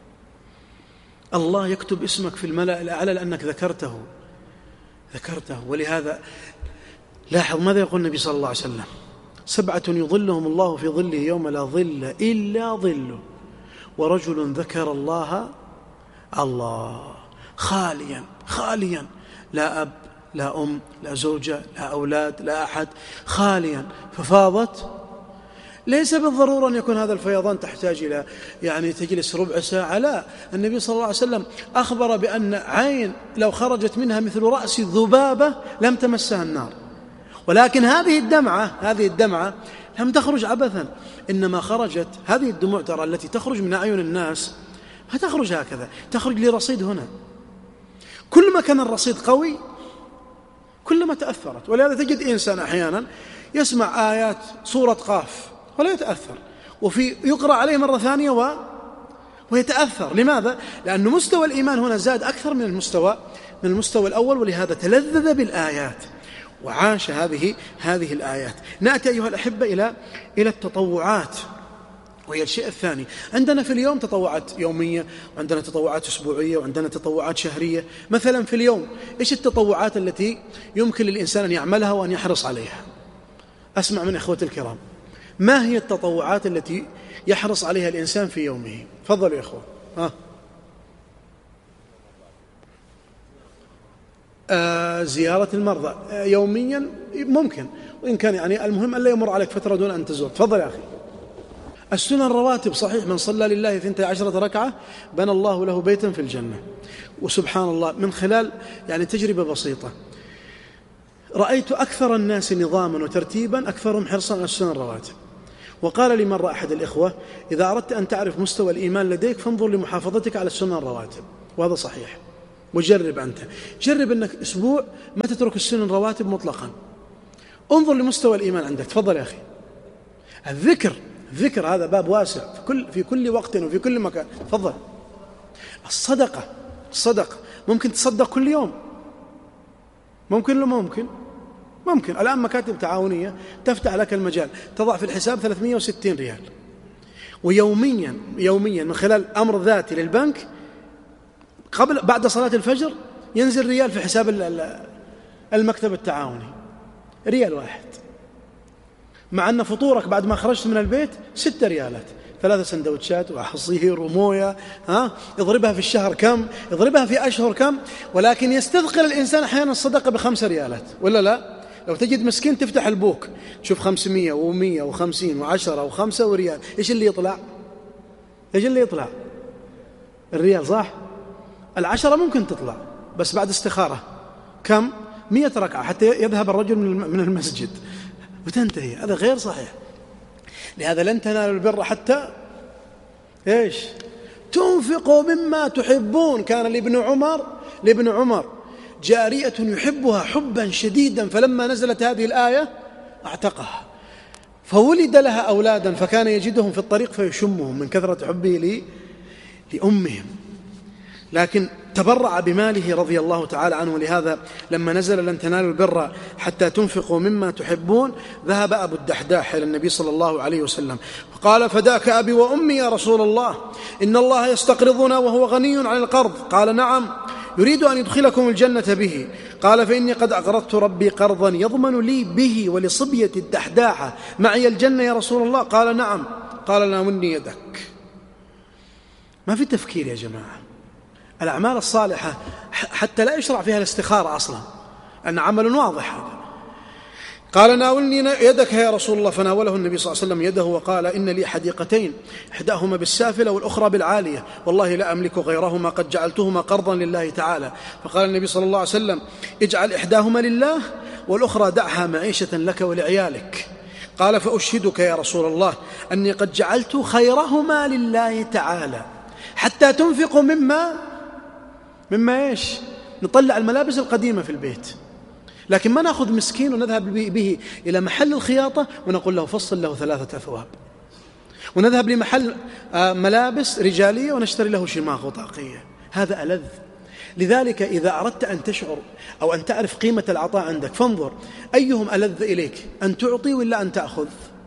Speaker 1: الله يكتب اسمك في الملأ الأعلى لأنك ذكرته ذكرته ولهذا لاحظ ماذا يقول النبي صلى الله عليه وسلم: سبعة يظلهم الله في ظله يوم لا ظل إلا ظله، ورجل ذكر الله الله خاليا خاليا، لا أب لا أم لا زوجة لا أولاد لا أحد، خاليا ففاضت. ليس بالضرورة أن يكون هذا الفيضان تحتاج إلى يعني تجلس ربع ساعة، لا، النبي صلى الله عليه وسلم أخبر بأن عين لو خرجت منها مثل رأس الذبابة لم تمسها النار. ولكن هذه الدمعة هذه الدمعة لم تخرج عبثا، إنما خرجت هذه الدموع ترى التي تخرج من أعين الناس ما تخرج هكذا، تخرج لرصيد هنا. كل ما كان الرصيد قوي كلما تأثرت. ولهذا تجد إنسان أحيانا يسمع آيات سورة قاف ولا يتأثر، وفي يقرأ عليه مرة ثانية و... ويتأثر. لماذا؟ لأن مستوى الإيمان هنا زاد أكثر من المستوى من المستوى الأول، ولهذا تلذذ بالآيات وعاش هذه هذه الآيات. نأتي أيها الأحبة إلى إلى التطوعات، وهي الشيء الثاني. عندنا في اليوم تطوعات يومية، وعندنا تطوعات أسبوعية، وعندنا تطوعات شهرية. مثلا في اليوم إيش التطوعات التي يمكن للإنسان أن يعملها وأن يحرص عليها؟ أسمع من إخوة الكرام، ما هي التطوعات التي يحرص عليها الإنسان في يومه؟ تفضلوا يا إخوة. ها آه زيارة المرضى آه يوميا ممكن، وإن كان يعني المهم أن لا يمر عليك فترة دون أن تزور. تفضل يا أخي. السنن الرواتب صحيح، من صلى لله اثنتي عشرة ركعة بنى الله له بيتا في الجنة. وسبحان الله من خلال يعني تجربة بسيطة رأيت أكثر الناس نظاما وترتيبا أكثرهم حرصا على السنن الرواتب. وقال لي مرة أحد الإخوة: إذا أردت أن تعرف مستوى الإيمان لديك فانظر لمحافظتك على السنن الرواتب. وهذا صحيح. وجرب أنت، جرب أنك أسبوع ما تترك السنن الرواتب مطلقا، انظر لمستوى الإيمان عندك. تفضل يا أخي. الذكر الذكر هذا باب واسع في كل في كل وقت وفي كل مكان. تفضل. الصدقة الصدقة ممكن تصدق كل يوم، ممكن ولا ممكن؟ ممكن. الآن مكاتب تعاونية تفتح لك المجال، تضع في الحساب ثلاثمائة وستين ريال، ويوميا يوميا من خلال أمر ذاتي للبنك قبل بعد صلاة الفجر ينزل ريال في حساب المكتب التعاوني، ريال واحد، مع أن فطورك بعد ما خرجت من البيت ستة ريالات، ثلاثة سندوتشات وعصير وموية. ها اضربها في الشهر كم، اضربها في أشهر كم. ولكن يستثقل الإنسان أحيانا الصدقة بخمسة ريالات ولا لا؟ لو تجد مسكين تفتح البوك تشوف خمسمائة ومية وخمسين وعشرة وخمسة وريال، إيش اللي يطلع؟ إيش اللي يطلع؟ الريال صح؟ العشرة ممكن تطلع بس بعد استخارة كم؟ مئة ركعة حتى يذهب الرجل من المسجد وتنتهي. هذا غير صحيح. لهذا لن تنالوا البر حتى إيش؟ تنفقوا مما تحبون. كان لابن عمر لابن عمر جارية يحبها حبا شديدا، فلما نزلت هذه الآية اعتقها، فولد لها أولادا فكان يجدهم في الطريق فيشمهم من كثرة حبه لي لأمهم، لكن تبرع بماله رضي الله تعالى عنه. لهذا لما نزل لن تنالوا البر حتى تنفقوا مما تحبون ذهب أبو الدحداح إلى النبي صلى الله عليه وسلم وقال: فداك أبي وأمي يا رسول الله، إن الله يستقرضنا وهو غني عن القرض. قال: نعم، يريد أن يدخلكم الجنة به. قال: فإني قد أقرضت ربي قرضا يضمن لي به ولصبية الدحداحة معي الجنة يا رسول الله. قال: نعم. قال: ناولني يدك. ما في تفكير يا جماعة. الأعمال الصالحة حتى لا يشرع فيها الاستخارة أصلا، أن عمل واضح هذا. قال: ناولني يدك يا رسول الله. فناوله النبي صلى الله عليه وسلم يده وقال: إن لي حديقتين، إحداهما بالسافلة والأخرى بالعالية، والله لا أملك غيرهما، قد جعلتهما قرضا لله تعالى. فقال النبي صلى الله عليه وسلم: اجعل إحداهما لله والأخرى دعها معيشة لك ولعيالك. قال: فأشهدك يا رسول الله أني قد جعلت خيرهما لله تعالى حتى تنفقوا مما مما إيش؟ نطلع الملابس القديمة في البيت، لكن ما نأخذ مسكين ونذهب به إلى محل الخياطة ونقول له فصل له ثلاثة أثواب، ونذهب لمحل ملابس رجالية ونشتري له شماغ وطاقية. هذا ألذ. لذلك إذا أردت أن تشعر أو أن تعرف قيمة العطاء عندك فانظر أيهم ألذ إليك، أن تعطي ولا أن تأخذ.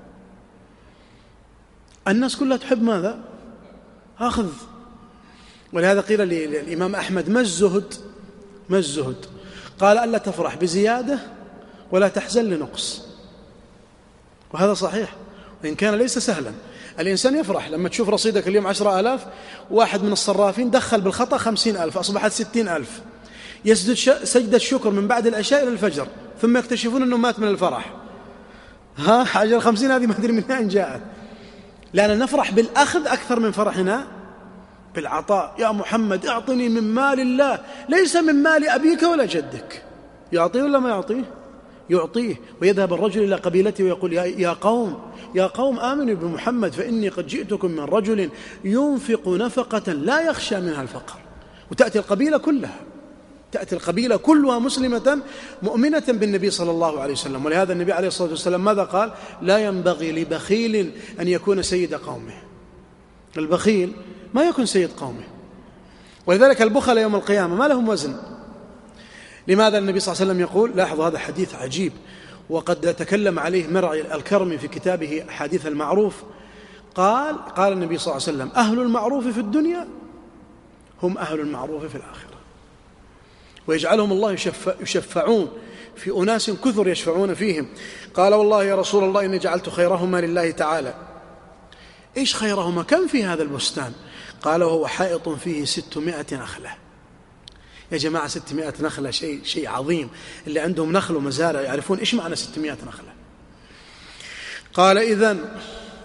Speaker 1: الناس كلها تحب ماذا؟ أخذ. ولهذا قيل للإمام أحمد: ما الزهد؟ ما الزهد؟ قال: ألا تفرح بزيادة ولا تحزن لنقص. وهذا صحيح، وإن كان ليس سهلا. الإنسان يفرح لما تشوف رصيدك اليوم عشرة آلاف، واحد من الصرافين دخل بالخطأ خمسين ألف، أصبحت ستين ألف، يسجد سجدة الشكر من بعد العشاء إلى الفجر، ثم يكتشفون أنه مات من الفرح. ها حاجة الخمسين هذه ما أدري من أين جاءت، لأننا نفرح بالأخذ أكثر من فرحنا بالعطاء. يا محمد اعطني من مال الله، ليس من مال أبيك ولا جدك. يعطيه ولا ما يعطيه؟ يعطيه. ويذهب الرجل إلى قبيلته ويقول: يا قوم يا قوم آمنوا بمحمد فإني قد جئتكم من رجل ينفق نفقة لا يخشى منها الفقر. وتأتي القبيلة كلها تأتي القبيلة كلها مسلمة مؤمنة بالنبي صلى الله عليه وسلم. ولهذا النبي عليه الصلاة والسلام ماذا قال؟ لا ينبغي لبخيل أن يكون سيد قومه. البخيل ما يكون سيد قومه. ولذلك البخل يوم القيامة ما لهم وزن. لماذا النبي صلى الله عليه وسلم يقول؟ لاحظوا هذا حديث عجيب، وقد تكلم عليه مرعي الكرمي في كتابه حديث المعروف. قال قال النبي صلى الله عليه وسلم: أهل المعروف في الدنيا هم أهل المعروف في الآخرة، ويجعلهم الله يشفع يشفعون في أناس كثر يشفعون فيهم. قال: والله يا رسول الله إني جعلت خيرهما لله تعالى. إيش خيرهما؟ كم في هذا البستان؟ قال: وهو حائط فيه ستمائة نخلة. يا جماعة ستمائة نخلة شيء شيء عظيم. اللي عندهم نخل ومزارع يعرفون إيش معنى ستمائة نخلة. قال: إذن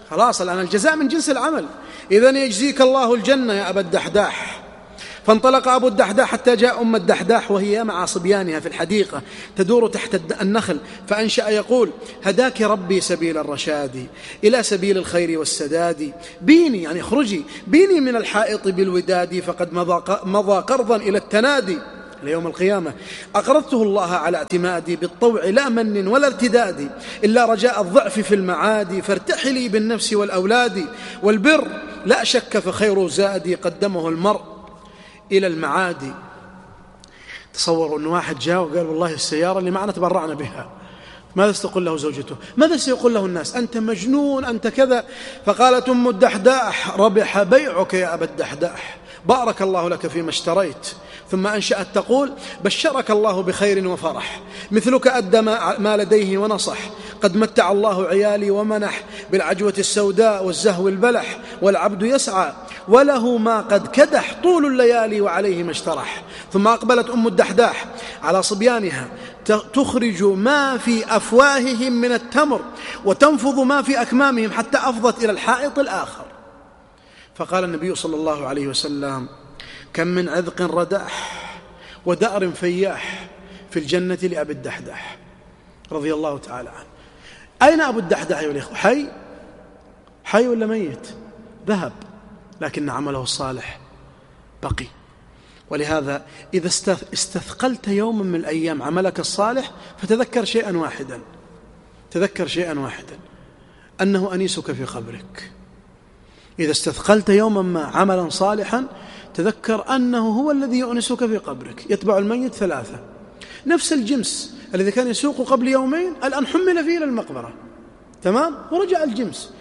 Speaker 1: خلاص الآن الجزاء من جنس العمل. إذن يجزيك الله الجنة يا أبا الدحداح. فانطلق أبو الدحداح حتى جاء أم الدحداح وهي مع صبيانها في الحديقة تدور تحت النخل، فأنشأ يقول: هداك ربي سبيل الرشاد إلى سبيل الخير والسداد، بيني يعني اخرجي بيني من الحائط بالوداد، فقد مضى قرضا إلى التنادي ليوم القيامة، أقرضته الله على اعتمادي بالطوع لا من ولا ارتداد، إلا رجاء الضعف في المعاد، فارتحلي بالنفس والأولاد، والبر لا شك فخير زادي قدمه المرء إلى المعادي. تصوروا أن واحد جاء وقال: والله السيارة اللي معنا تبرعنا بها. ماذا ستقول له زوجته؟ ماذا سيقول له الناس؟ أنت مجنون، أنت كذا. فقالت أم الدحداح: ربح بيعك يا أبا الدحداح، بارك الله لك فيما اشتريت. ثم أنشأت تقول: بشرك الله بخير وفرح، مثلك أدى ما لديه ونصح، قد متع الله عيالي ومنح، بالعجوة السوداء والزهو البلح، والعبد يسعى وله ما قد كدح، طول الليالي وعليه ما اشترح. ثم أقبلت أم الدحداح على صبيانها تخرج ما في أفواههم من التمر وتنفض ما في أكمامهم، حتى أفضت إلى الحائط الآخر. فقال النبي صلى الله عليه وسلم: كم من عذق رداح ودأر فياح في الجنة لأبي الدحداح رضي الله تعالى عنه. أين أبو الدحداح يا الإخوة؟ حي؟ حي ولا ميت؟ ذهب، لكن عمله الصالح بقي. ولهذا إذا استثقلت يوما من الأيام عملك الصالح فتذكر شيئا واحدا، تذكر شيئا واحدا أنه أنيسك في قبرك. إذا استثقلت يوما ما عملا صالحا تذكر أنه هو الذي يؤنسك في قبرك. يتبع الميت ثلاثة، نفس الجمس الذي كان يسوق قبل يومين الآن حمل فيه إلى المقبرة، تمام، ورجع الجمس،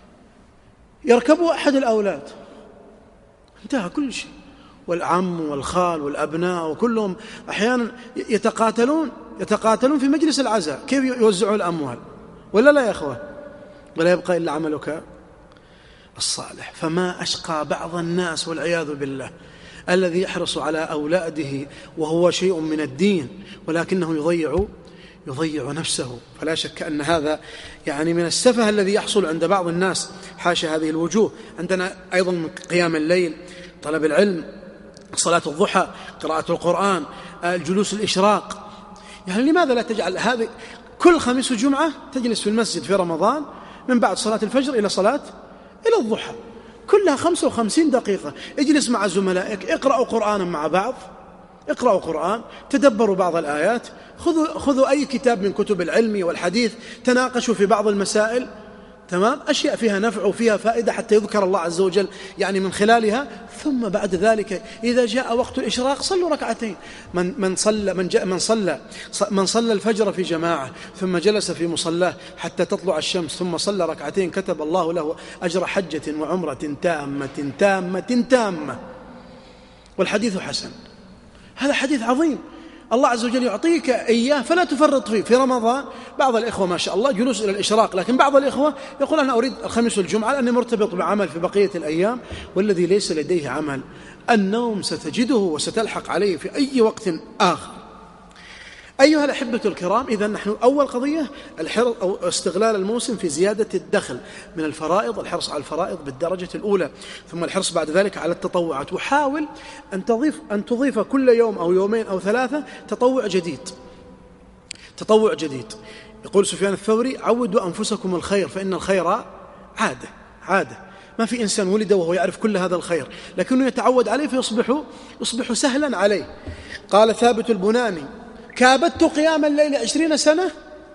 Speaker 1: يركبه أحد الأولاد، انتهى كل شيء، والعم والخال والأبناء وكلهم أحيانا يتقاتلون يتقاتلون في مجلس العزاء كيف يوزعوا الأموال، ولا لا يا أخوة؟ ولا يبقى إلا عملك الصالح. فما أشقى بعض الناس والعياذ بالله الذي يحرص على أولاده وهو شيء من الدين ولكنه يضيع يضيع نفسه. فلا شك أن هذا يعني من السفه الذي يحصل عند بعض الناس، حاشا هذه الوجوه. عندنا أيضا من قيام الليل، طلب العلم، صلاة الضحى، قراءة القرآن، الجلوس الإشراق. يعني لماذا لا تجعل هذه كل خميس وجمعة تجلس في المسجد في رمضان من بعد صلاة الفجر إلى صلاة إلى الضحى، كلها خمسة وخمسين دقيقة، اجلس مع زملائك، اقرأوا قرآنا مع بعض، اقرأوا قرآن، تدبروا بعض الآيات، خذوا, خذوا أي كتاب من كتب العلم والحديث، تناقشوا في بعض المسائل، تمام، أشياء فيها نفع وفيها فائدة حتى يذكر الله عز وجل يعني من خلالها. ثم بعد ذلك إذا جاء وقت الإشراق صلوا ركعتين. من من صلى من جاء من صلى من صلى الفجر في جماعة ثم جلس في مصلاه حتى تطلع الشمس ثم صلى ركعتين كتب الله له أجر حجة وعمرة تامة تامة تامة. والحديث حسن، هذا حديث عظيم الله عز وجل يعطيك إياه فلا تفرط فيه. في رمضان بعض الإخوة ما شاء الله جلوس إلى الإشراق، لكن بعض الإخوة يقول أنا أريد الخميس والجمعة لأني مرتبط بعمل في بقية الأيام. والذي ليس لديه عمل النوم ستجده وستلحق عليه في أي وقت آخر. أيها الأحبة الكرام، إذا نحن أول قضية الحرص أو استغلال الموسم في زيادة الدخل من الفرائض، الحرص على الفرائض بالدرجة الأولى، ثم الحرص بعد ذلك على التطوعات. وحاول أن تضيف أن تضيف كل يوم أو يومين أو ثلاثة تطوع جديد، تطوع جديد. يقول سفيان الثوري: عودوا أنفسكم الخير فإن الخير عادة عادة. ما في إنسان ولد وهو يعرف كل هذا الخير، لكنه يتعود عليه فيصبح يصبح سهلا عليه. قال ثابت البناني: كابدت قيام الليل عشرين سنة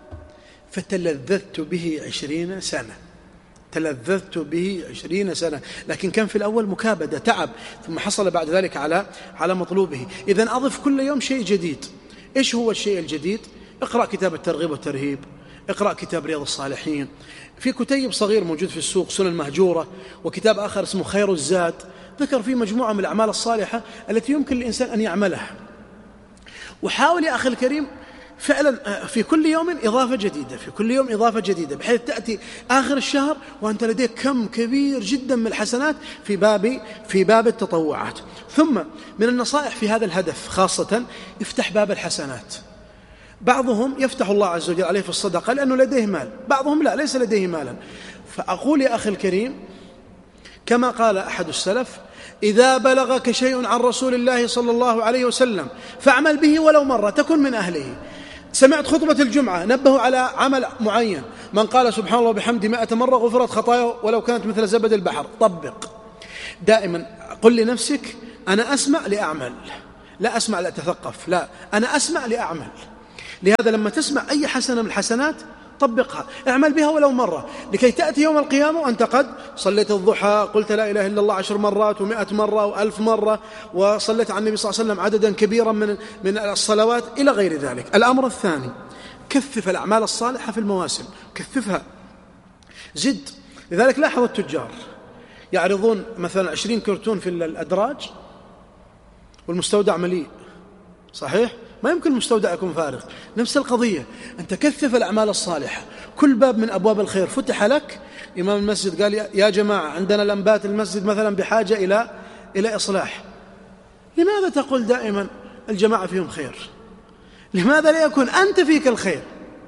Speaker 1: فتلذذت به عشرين سنة، تلذذت به عشرين سنة، لكن كان في الأول مكابدة تعب، ثم حصل بعد ذلك على على مطلوبه. إذن أضف كل يوم شيء جديد. إيش هو الشيء الجديد؟ اقرأ كتاب الترغيب والترهيب، اقرأ كتاب رياض الصالحين، في كتيب صغير موجود في السوق سنن مهجورة، وكتاب آخر اسمه خير الزاد ذكر فيه مجموعة من الأعمال الصالحة التي يمكن للإنسان أن يعملها. وحاول يا أخي الكريم فعلا في كل يوم إضافة جديدة، في كل يوم إضافة جديدة، بحيث تأتي آخر الشهر وأنت لديك كم كبير جدا من الحسنات في باب في باب التطوعات. ثم من النصائح في هذا الهدف خاصة افتح باب الحسنات. بعضهم يفتح الله عز وجل عليه في الصدقة لأنه لديه مال، بعضهم لا، ليس لديه مالا، فأقول يا أخي الكريم كما قال أحد السلف: إذا بلغك شيء عن رسول الله صلى الله عليه وسلم فاعمل به ولو مرة تكن من أهله. سمعت خطبة الجمعة نبهوا على عمل معين، من قال سبحان الله وبحمده مائة مرة غفرت خطاياه ولو كانت مثل زبد البحر. طبق دائما، قل لنفسك أنا أسمع لأعمل، لا أسمع لأتثقف، لا أنا أسمع لأعمل. لهذا لما تسمع أي حسنة من الحسنات طبقها، اعمل بها ولو مرة، لكي تأتي يوم القيامة وأنت قد صليت الضحى، قلت لا إله إلا الله عشر مرات ومئة مرة وألف مرة، وصليت على النبي صلى الله عليه وسلم عددا كبيرا من من الصلوات إلى غير ذلك. الأمر الثاني: كثف الأعمال الصالحة في المواسم، كثفها، زد. لذلك لاحظ التجار يعرضون مثلا عشرين كرتون في الأدراج والمستودع مليء، صحيح؟ ما يمكن المستودع يكون فارغ. نفس القضية، أنت كثف الأعمال الصالحة، كل باب من أبواب الخير فتح لك. إمام المسجد قال يا جماعة عندنا لمبات المسجد مثلا بحاجة إلى إلى إصلاح، لماذا تقول دائما الجماعة فيهم خير؟ لماذا لا يكون أنت فيك الخير؟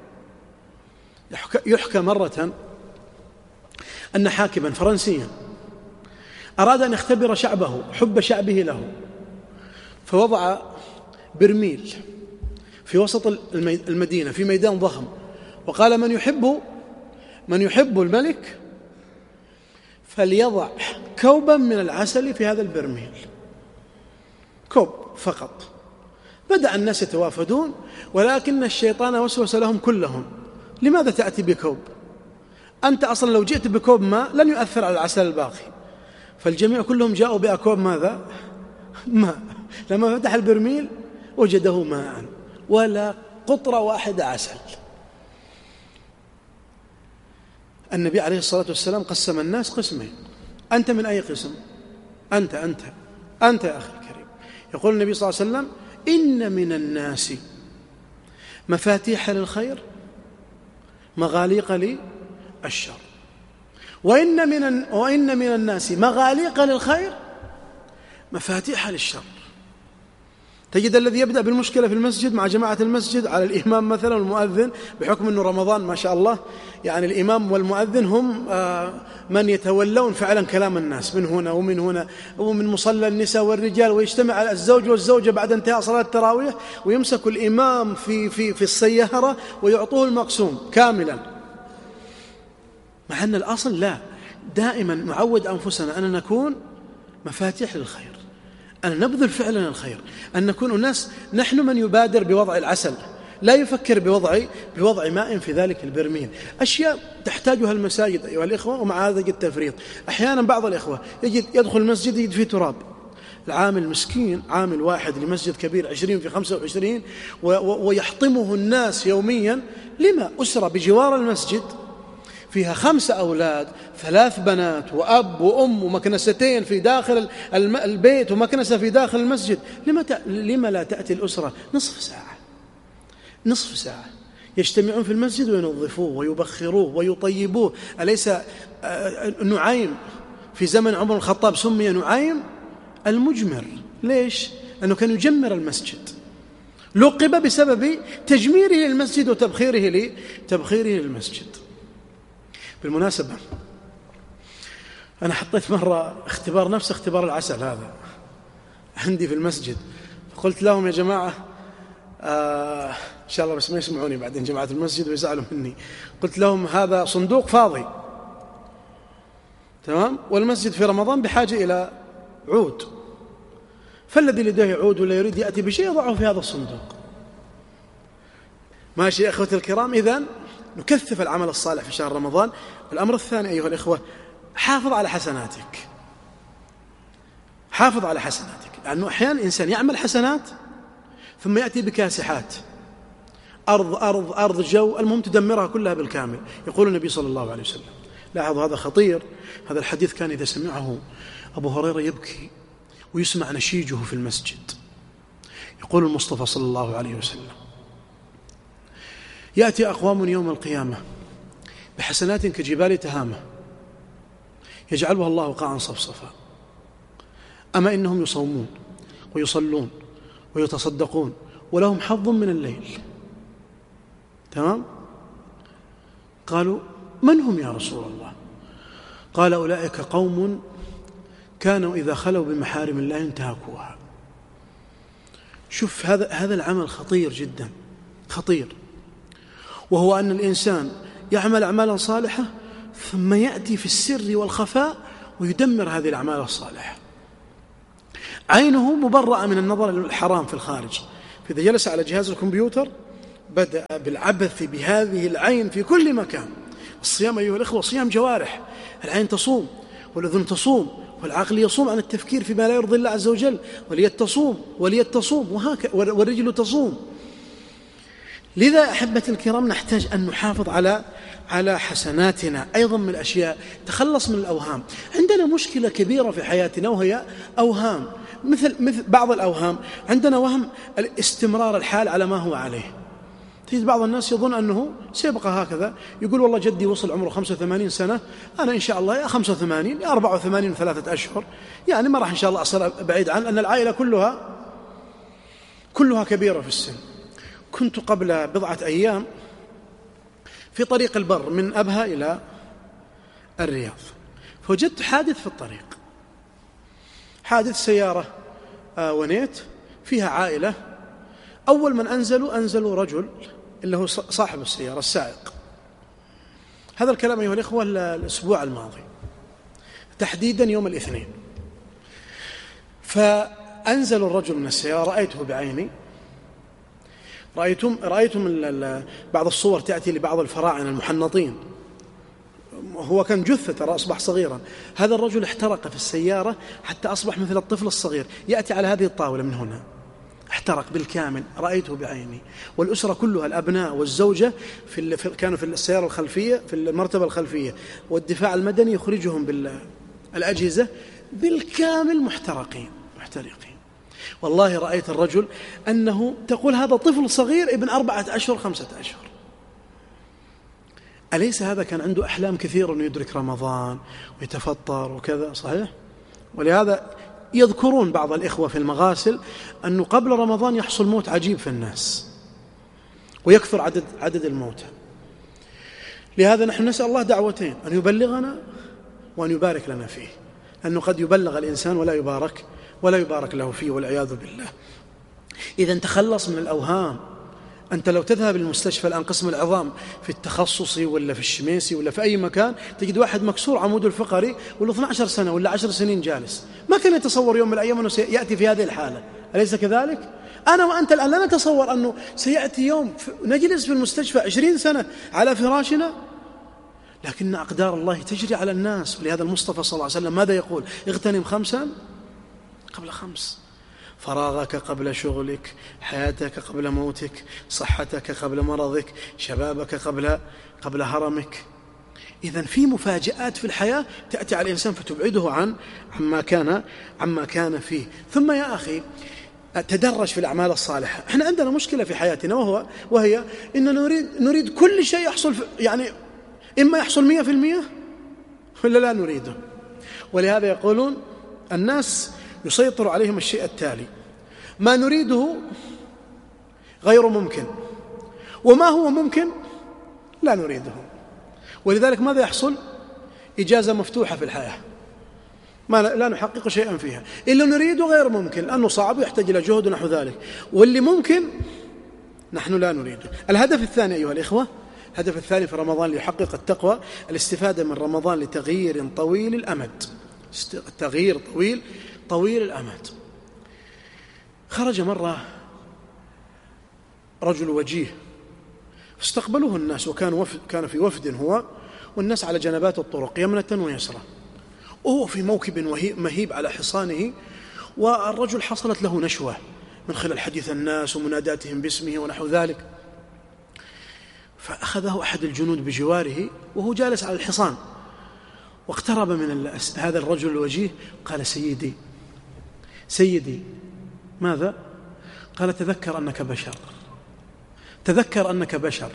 Speaker 1: يحكى مرة أن حاكما فرنسيا أراد أن يختبر شعبه، حب شعبه له، فوضع برميل في وسط المدينة في ميدان ضخم، وقال من يحب من يحب الملك فليضع كوبا من العسل في هذا البرميل، كوب فقط. بدأ الناس يتوافدون، ولكن الشيطان وسوس لهم كلهم: لماذا تأتي بكوب؟ أنت أصلا لو جئت بكوب ماء لن يؤثر على العسل الباقي. فالجميع كلهم جاءوا بأكواب ماذا؟ ماء. لما فتح البرميل وجده ماء ولا قطرة واحدة عسل. النبي عليه الصلاة والسلام قسم الناس قسمين: أنت من أي قسم؟ أنت أنت أنت يا أخي الكريم. يقول النبي صلى الله عليه وسلم: إن من الناس مفاتيح للخير مغاليق للشر، وإن من وإن من الناس مغاليق للخير مفاتيح للشر. تجد الذي يبدأ بالمشكلة في المسجد مع جماعة المسجد على الإمام مثلا والمؤذن، بحكم أنه رمضان ما شاء الله، يعني الإمام والمؤذن هم من يتولون فعلا كلام الناس من هنا ومن هنا ومن مصلى النساء والرجال، ويجتمع الزوج والزوجة بعد انتهاء صلاة التراويح ويمسك الإمام في في في السيارة ويعطوه المقسوم كاملا، مع أن الأصل لا. دائما نعود أنفسنا أن نكون مفاتيح للخير، أن نبذل فعلا الخير، أن نكون الناس نحن من يبادر بوضع العسل، لا يفكر بوضع بوضع ماء في ذلك البرميل. أشياء تحتاجها المساجد أيها الإخوة، ومع هذا يجد تفريط. أحيانا بعض الإخوة يجد يدخل المسجد يجد فيه تراب. العامل مسكين، عامل واحد لمسجد كبير عشرين في خمسة وعشرين ويحطمه الناس يوميا. لما؟ أسرة بجوار المسجد فيها خمسة أولاد، ثلاث بنات وأب وأم ومكنستين في داخل البيت ومكنسة في داخل المسجد. لما, ت... لما لا تأتي الأسرة نصف ساعة نصف ساعة يجتمعون في المسجد وينظفوه ويبخروه ويطيبوه؟ أليس نعيم في زمن عمر الخطاب سمي نعيم المجمر؟ ليش؟ لأنه كان يجمر المسجد، لقب بسبب تجميره للمسجد وتبخيره لتبخيره للمسجد. بالمناسبة أنا حطيت مرة اختبار نفس اختبار العسل هذا عندي في المسجد، فقلت لهم يا جماعة آه إن شاء الله بس ما يسمعوني بعدين جماعة المسجد ويزعلوا مني. قلت لهم هذا صندوق فاضي، تمام، والمسجد في رمضان بحاجة إلى عود، فالذي لديه عود ولا يريد يأتي بشيء يضعه في هذا الصندوق. ماشي يا أخوتي الكرام؟ إذن نكثف العمل الصالح في شهر رمضان. الأمر الثاني أيها الإخوة: حافظ على حسناتك، حافظ على حسناتك، لأنه أحيانا إنسان يعمل حسنات ثم يأتي بكاسحات، أرض أرض أرض جو، المهم تدمرها كلها بالكامل. يقول النبي صلى الله عليه وسلم، لاحظوا هذا خطير، هذا الحديث كان إذا سمعه أبو هريرة يبكي ويسمع نشيجه في المسجد. يقول المصطفى صلى الله عليه وسلم: يأتي أقوام يوم القيامة بحسنات كجبال تهامة يجعلها الله قاعا صفصفا، أما إنهم يصومون ويصلون ويتصدقون ولهم حظ من الليل. تمام؟ قالوا: من هم يا رسول الله؟ قال أولئك قوم كانوا إذا خلوا بمحارم الله انتهكوها. شوف هذا هذا العمل خطير جدا، خطير، وهو أن الإنسان يعمل أعمالا صالحة ثم يأتي في السر والخفاء ويدمر هذه الأعمال الصالحة. عينه مبرأة من النظر الحرام في الخارج، فإذا جلس على جهاز الكمبيوتر بدأ بالعبث بهذه العين في كل مكان. الصيام أيها الإخوة صيام جوارح، العين تصوم والأذن تصوم والعقل يصوم عن التفكير فيما لا يرضي الله عز وجل، واليد تصوم واليد تصوم وهكذا، والرجل تصوم. لذا أحبتي الكرام نحتاج أن نحافظ على على حسناتنا. أيضا من الأشياء تخلص من الأوهام. عندنا مشكلة كبيرة في حياتنا وهي أوهام، مثل مثل بعض الأوهام. عندنا وهم الاستمرار الحال على ما هو عليه. تجد بعض الناس يظن أنه سيبقى هكذا، يقول والله جدي وصل عمره خمسة وثمانين سنة، أنا إن شاء الله يا خمسة وثمانين يا أربعة وثمانين وثلاثة أشهر، يعني ما راح إن شاء الله أصير بعيد عن أن العائلة كلها كلها كبيرة في السن. كنت قبل بضعة أيام في طريق البر من أبها إلى الرياض، فوجدت حادث في الطريق، حادث سيارة ونيت فيها عائلة. أول من أنزلوا أنزلوا رجل اللي هو صاحب السيارة السائق. هذا الكلام أيها الإخوة الأسبوع الماضي تحديدا يوم الاثنين. فأنزلوا الرجل من السيارة، رأيته بعيني، رأيتم رأيتم بعض الصور تأتي لبعض الفراعنة المحنطين، هو كان جثة ترى أصبح صغيرا. هذا الرجل احترق في السيارة حتى أصبح مثل الطفل الصغير، يأتي على هذه الطاولة من هنا، احترق بالكامل، رأيته بعيني. والأسرة كلها الأبناء والزوجة في ال... كانوا في السيارة الخلفية في المرتبة الخلفية، والدفاع المدني يخرجهم بالأجهزة بالكامل محترقين محترقين. والله رأيت الرجل أنه تقول هذا طفل صغير ابن أربعة أشهر خمسة أشهر. أليس هذا كان عنده أحلام كثيرة أنه يدرك رمضان ويتفطر وكذا؟ صحيح. ولهذا يذكرون بعض الإخوة في المغاسل أنه قبل رمضان يحصل موت عجيب في الناس ويكثر عدد عدد الموتى. لهذا نحن نسأل الله دعوتين، أن يبلغنا وأن يبارك لنا فيه، أنه قد يبلغ الإنسان ولا يبارك ولا يبارك له فيه والعياذ بالله. إذا تخلص من الأوهام. أنت لو تذهب للمستشفى الآن قسم العظام في التخصصي ولا في الشميسي ولا في أي مكان، تجد واحد مكسور عموده الفقري ولا اثنتي عشرة سنة ولا عشر سنين جالس، ما كان يتصور يوم من الأيام أنه سيأتي في هذه الحالة. أليس كذلك؟ أنا وأنت الآن لا نتصور أنه سيأتي يوم نجلس في المستشفى عشرين سنة على فراشنا، لكن أقدار الله تجري على الناس. ولهذا المصطفى صلى الله عليه وسلم ماذا يقول؟ اغتنم خمسا قبل خمس، فراغك قبل شغلك، حياتك قبل موتك، صحتك قبل مرضك، شبابك قبل قبل هرمك. إذن في مفاجآت في الحياة تأتي على الإنسان فتبعده عن عما كان عما كان فيه. ثم يا أخي تدرج في الأعمال الصالحة. احنا عندنا مشكلة في حياتنا وهو وهي إننا نريد نريد كل شيء يحصل، يعني إما يحصل مئة في المئة ولا لا نريده. ولهذا يقولون الناس يسيطر عليهم الشيء التالي: ما نريده غير ممكن، وما هو ممكن لا نريده. ولذلك ماذا يحصل؟ إجازة مفتوحة في الحياة، ما لا نحقق شيئا فيها. اللي نريده غير ممكن لأنه صعب ويحتاج إلى جهد ونحو ذلك، واللي ممكن نحن لا نريده. الهدف الثاني أيها الإخوة، الهدف الثاني في رمضان ليحقق التقوى الاستفادة من رمضان لتغيير طويل الأمد. تغيير طويل طويل الأمد. خرج مرة رجل وجيه فاستقبلوه الناس، وكان وفد كان في وفد هو والناس على جنبات الطرق يمنة ويسرى، وهو في موكب مهيب على حصانه. والرجل حصلت له نشوة من خلال حديث الناس ومناداتهم باسمه ونحو ذلك، فأخذه أحد الجنود بجواره وهو جالس على الحصان، واقترب من هذا الرجل الوجيه قال: سيدي سيدي ماذا؟ قال: تذكر أنك بشر، تذكر أنك بشر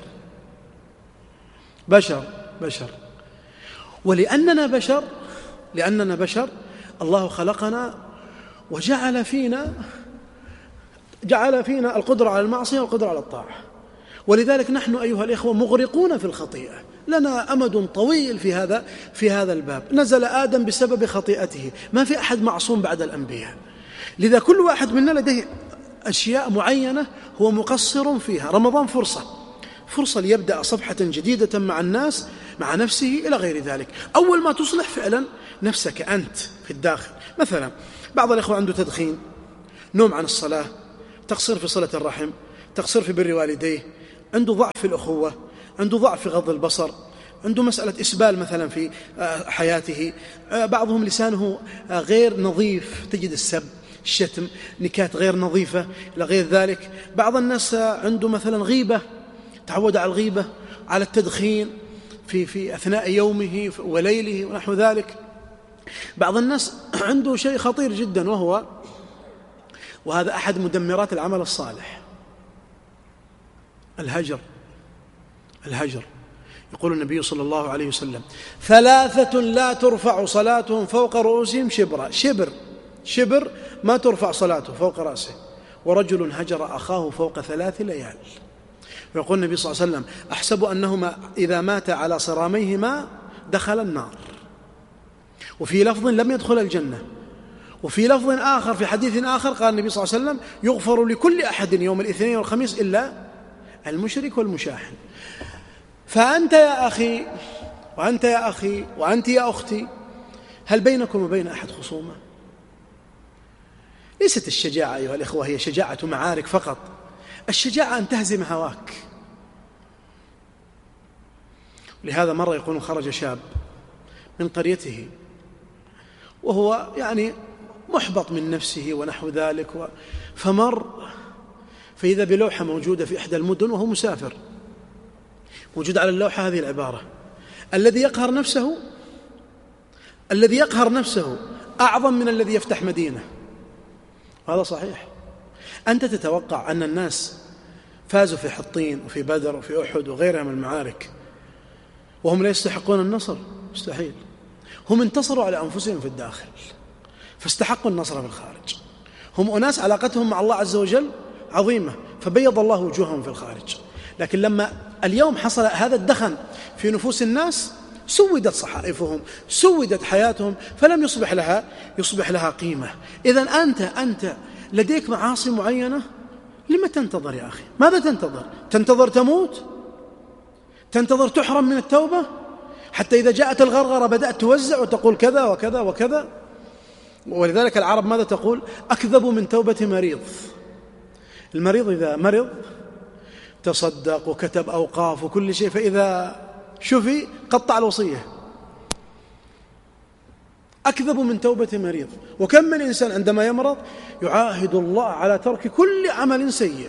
Speaker 1: بشر بشر ولأننا بشر لأننا بشر الله خلقنا وجعل فينا جعل فينا القدرة على المعصية والقدرة على الطاعة، ولذلك نحن أيها الإخوة مغرقون في الخطيئة. لنا أمد طويل في هذا في هذا الباب. نزل آدم بسبب خطيئته، ما في أحد معصوم بعد الأنبياء، لذا كل واحد منا لديه أشياء معينة هو مقصر فيها. رمضان فرصة فرصة ليبدأ صفحة جديدة مع الناس، مع نفسه، إلى غير ذلك. أول ما تصلح فعلا نفسك أنت في الداخل. مثلا بعض الإخوة عنده تدخين، نوم عن الصلاة، تقصير في صلة الرحم، تقصير في بر والديه، عنده ضعف في الأخوة، عنده ضعف في غض البصر، عنده مسألة إسبال مثلا في حياته، بعضهم لسانه غير نظيف، تجد السب، الشتم، نكات غير نظيفة إلى غير ذلك. بعض الناس عنده مثلا غيبة، تعود على الغيبة، على التدخين في في أثناء يومه وليله ونحو ذلك. بعض الناس عنده شيء خطير جدا، وهو وهذا أحد مدمرات العمل الصالح، الهجر. الهجر يقول النبي صلى الله عليه وسلم: ثلاثة لا ترفع صلاتهم فوق رؤوسهم شبرا. شبر شبر ما ترفع صلاته فوق رأسه. ورجل هجر أخاه فوق ثلاث ليال. ويقول النبي صلى الله عليه وسلم: أحسب أنهما إذا مات على صراميهما دخل النار. وفي لفظ لم يدخل الجنة. وفي لفظ آخر في حديث آخر قال النبي صلى الله عليه وسلم: يغفر لكل أحد يوم الاثنين والخميس إلا المشرك والمشاحن. فأنت يا أخي، وأنت يا أخي، وأنت يا أختي، هل بينكم وبين أحد خصومة؟ ليست الشجاعة أيها الإخوة هي شجاعة معارك فقط. الشجاعة أن تهزم هواك. لهذا مرة يقول خرج شاب من قريته وهو يعني محبط من نفسه ونحو ذلك، و... فمر فإذا بلوحة موجودة في إحدى المدن وهو مسافر، موجود على اللوحة هذه العبارة: الذي يقهر نفسه الذي يقهر نفسه أعظم من الذي يفتح مدينة. هذا صحيح. أنت تتوقع أن الناس فازوا في حطين وفي بدر وفي أحد وغيرها من المعارك وهم لا يستحقون النصر؟ مستحيل. هم انتصروا على أنفسهم في الداخل فاستحقوا النصر في الخارج. هم أناس علاقتهم مع الله عز وجل عظيمة فبيض الله وجوههم في الخارج. لكن لما اليوم حصل هذا الدخن في نفوس الناس سودت صحائفهم، سودت حياتهم، فلم يصبح لها يصبح لها قيمة. إذن أنت أنت لديك معاصي معينة، لما تنتظر يا أخي؟ ماذا تنتظر؟ تنتظر تموت؟ تنتظر تحرم من التوبة حتى إذا جاءت الغرغرة بدأت توزع وتقول كذا وكذا وكذا؟ ولذلك العرب ماذا تقول؟ أكذب من توبة مريض. المريض إذا مرض تصدق وكتب أوقاف وكل شيء، فإذا شفي قطع الوصية. أكذب من توبة مريض. وكم من إنسان عندما يمرض يعاهد الله على ترك كل عمل سيء،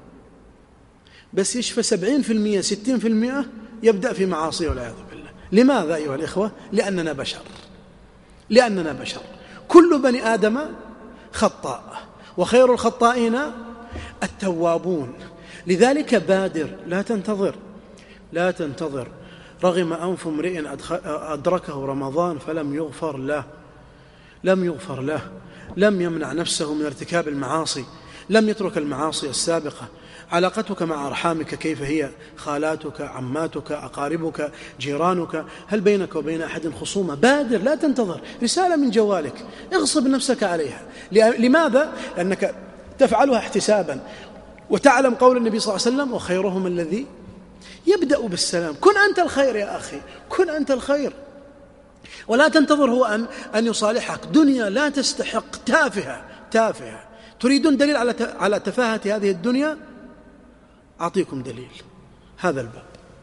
Speaker 1: بس يشفى سبعين في المئة ستين في المئة يبدأ في معاصي والعياذ بالله. لماذا أيها الإخوة؟ لأننا بشر لأننا بشر كل بني آدم خطاء وخير الخطائين التوابون. لذلك بادر، لا تنتظر لا تنتظر. رغم أنف امرئ أدركه رمضان فلم يغفر له لم يغفر له لم يمنع نفسه من ارتكاب المعاصي، لم يترك المعاصي السابقة. علاقتك مع أرحامك كيف هي؟ خالاتك، عماتك، أقاربك، جيرانك، هل بينك وبين أحد خصومة؟ بادر، لا تنتظر. رسالة من جوالك اغصب نفسك عليها. لماذا؟ لأنك تفعلها احتسابا وتعلم قول النبي صلى الله عليه وسلم: وخيرهم الذي يبدأ بالسلام. كن أنت الخير يا أخي، كن أنت الخير، ولا تنتظر هو أن, أن يصالحك. دنيا لا تستحق، تافهة تافهة. تريدون دليل على على تفاهة هذه الدنيا؟ أعطيكم دليل. هذا الباب،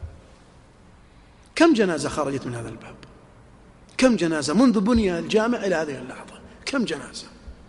Speaker 1: كم جنازة خرجت من هذا الباب؟ كم جنازة منذ بني الجامع إلى هذه اللحظة؟ كم جنازة؟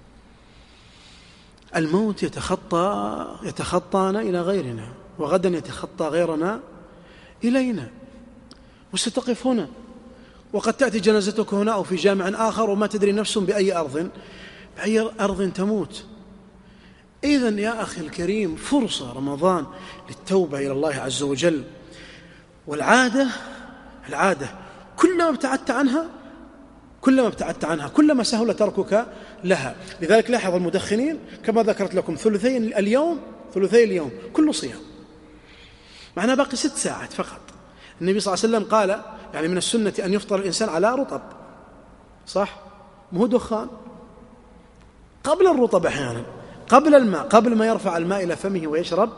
Speaker 1: الموت يتخطى يتخطانا إلى غيرنا، وغدا يتخطى غيرنا إلينا، وستقف هنا، وقد تأتي جنازتك هنا أو في جامع آخر، وما تدري نفس بأي أرض بأي أرض تموت. إذن يا أخي الكريم فرصة رمضان للتوبة إلى الله عز وجل. والعادة العادة كلما ابتعدت عنها كلما ابتعدت عنها كلما سهل تركك لها. لذلك لاحظ المدخنين كما ذكرت لكم ثلثي اليوم ثلثي اليوم كله صيام، معنا باقي ست ساعات فقط. النبي صلى الله عليه وسلم قال يعني من السنة أن يفطر الإنسان على رطب، صح؟ مو دخان، قبل الرطب أحيانا، قبل الماء، قبل ما يرفع الماء إلى فمه ويشرب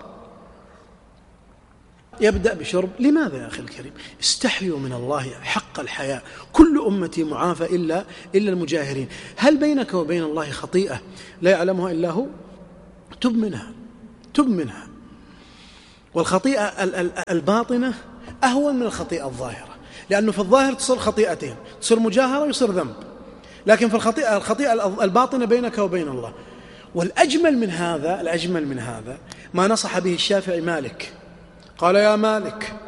Speaker 1: يبدأ بشرب. لماذا يا أخي الكريم؟ استحيوا من الله حق الحياء. كل أمتي معافى إلا إلا المجاهرين. هل بينك وبين الله خطيئة لا يعلمها إلا هو؟ تب منها، تب منها. والخطيئة الباطنة أهون من الخطيئة الظاهرة، لأنه في الظاهر تصير خطيئتين، تصير مجاهرة ويصير ذنب، لكن في الخطيئة الخطيئة الباطنة بينك وبين الله. والأجمل من هذا، الأجمل من هذا ما نصح به الشافعي مالك، قال: يا مالك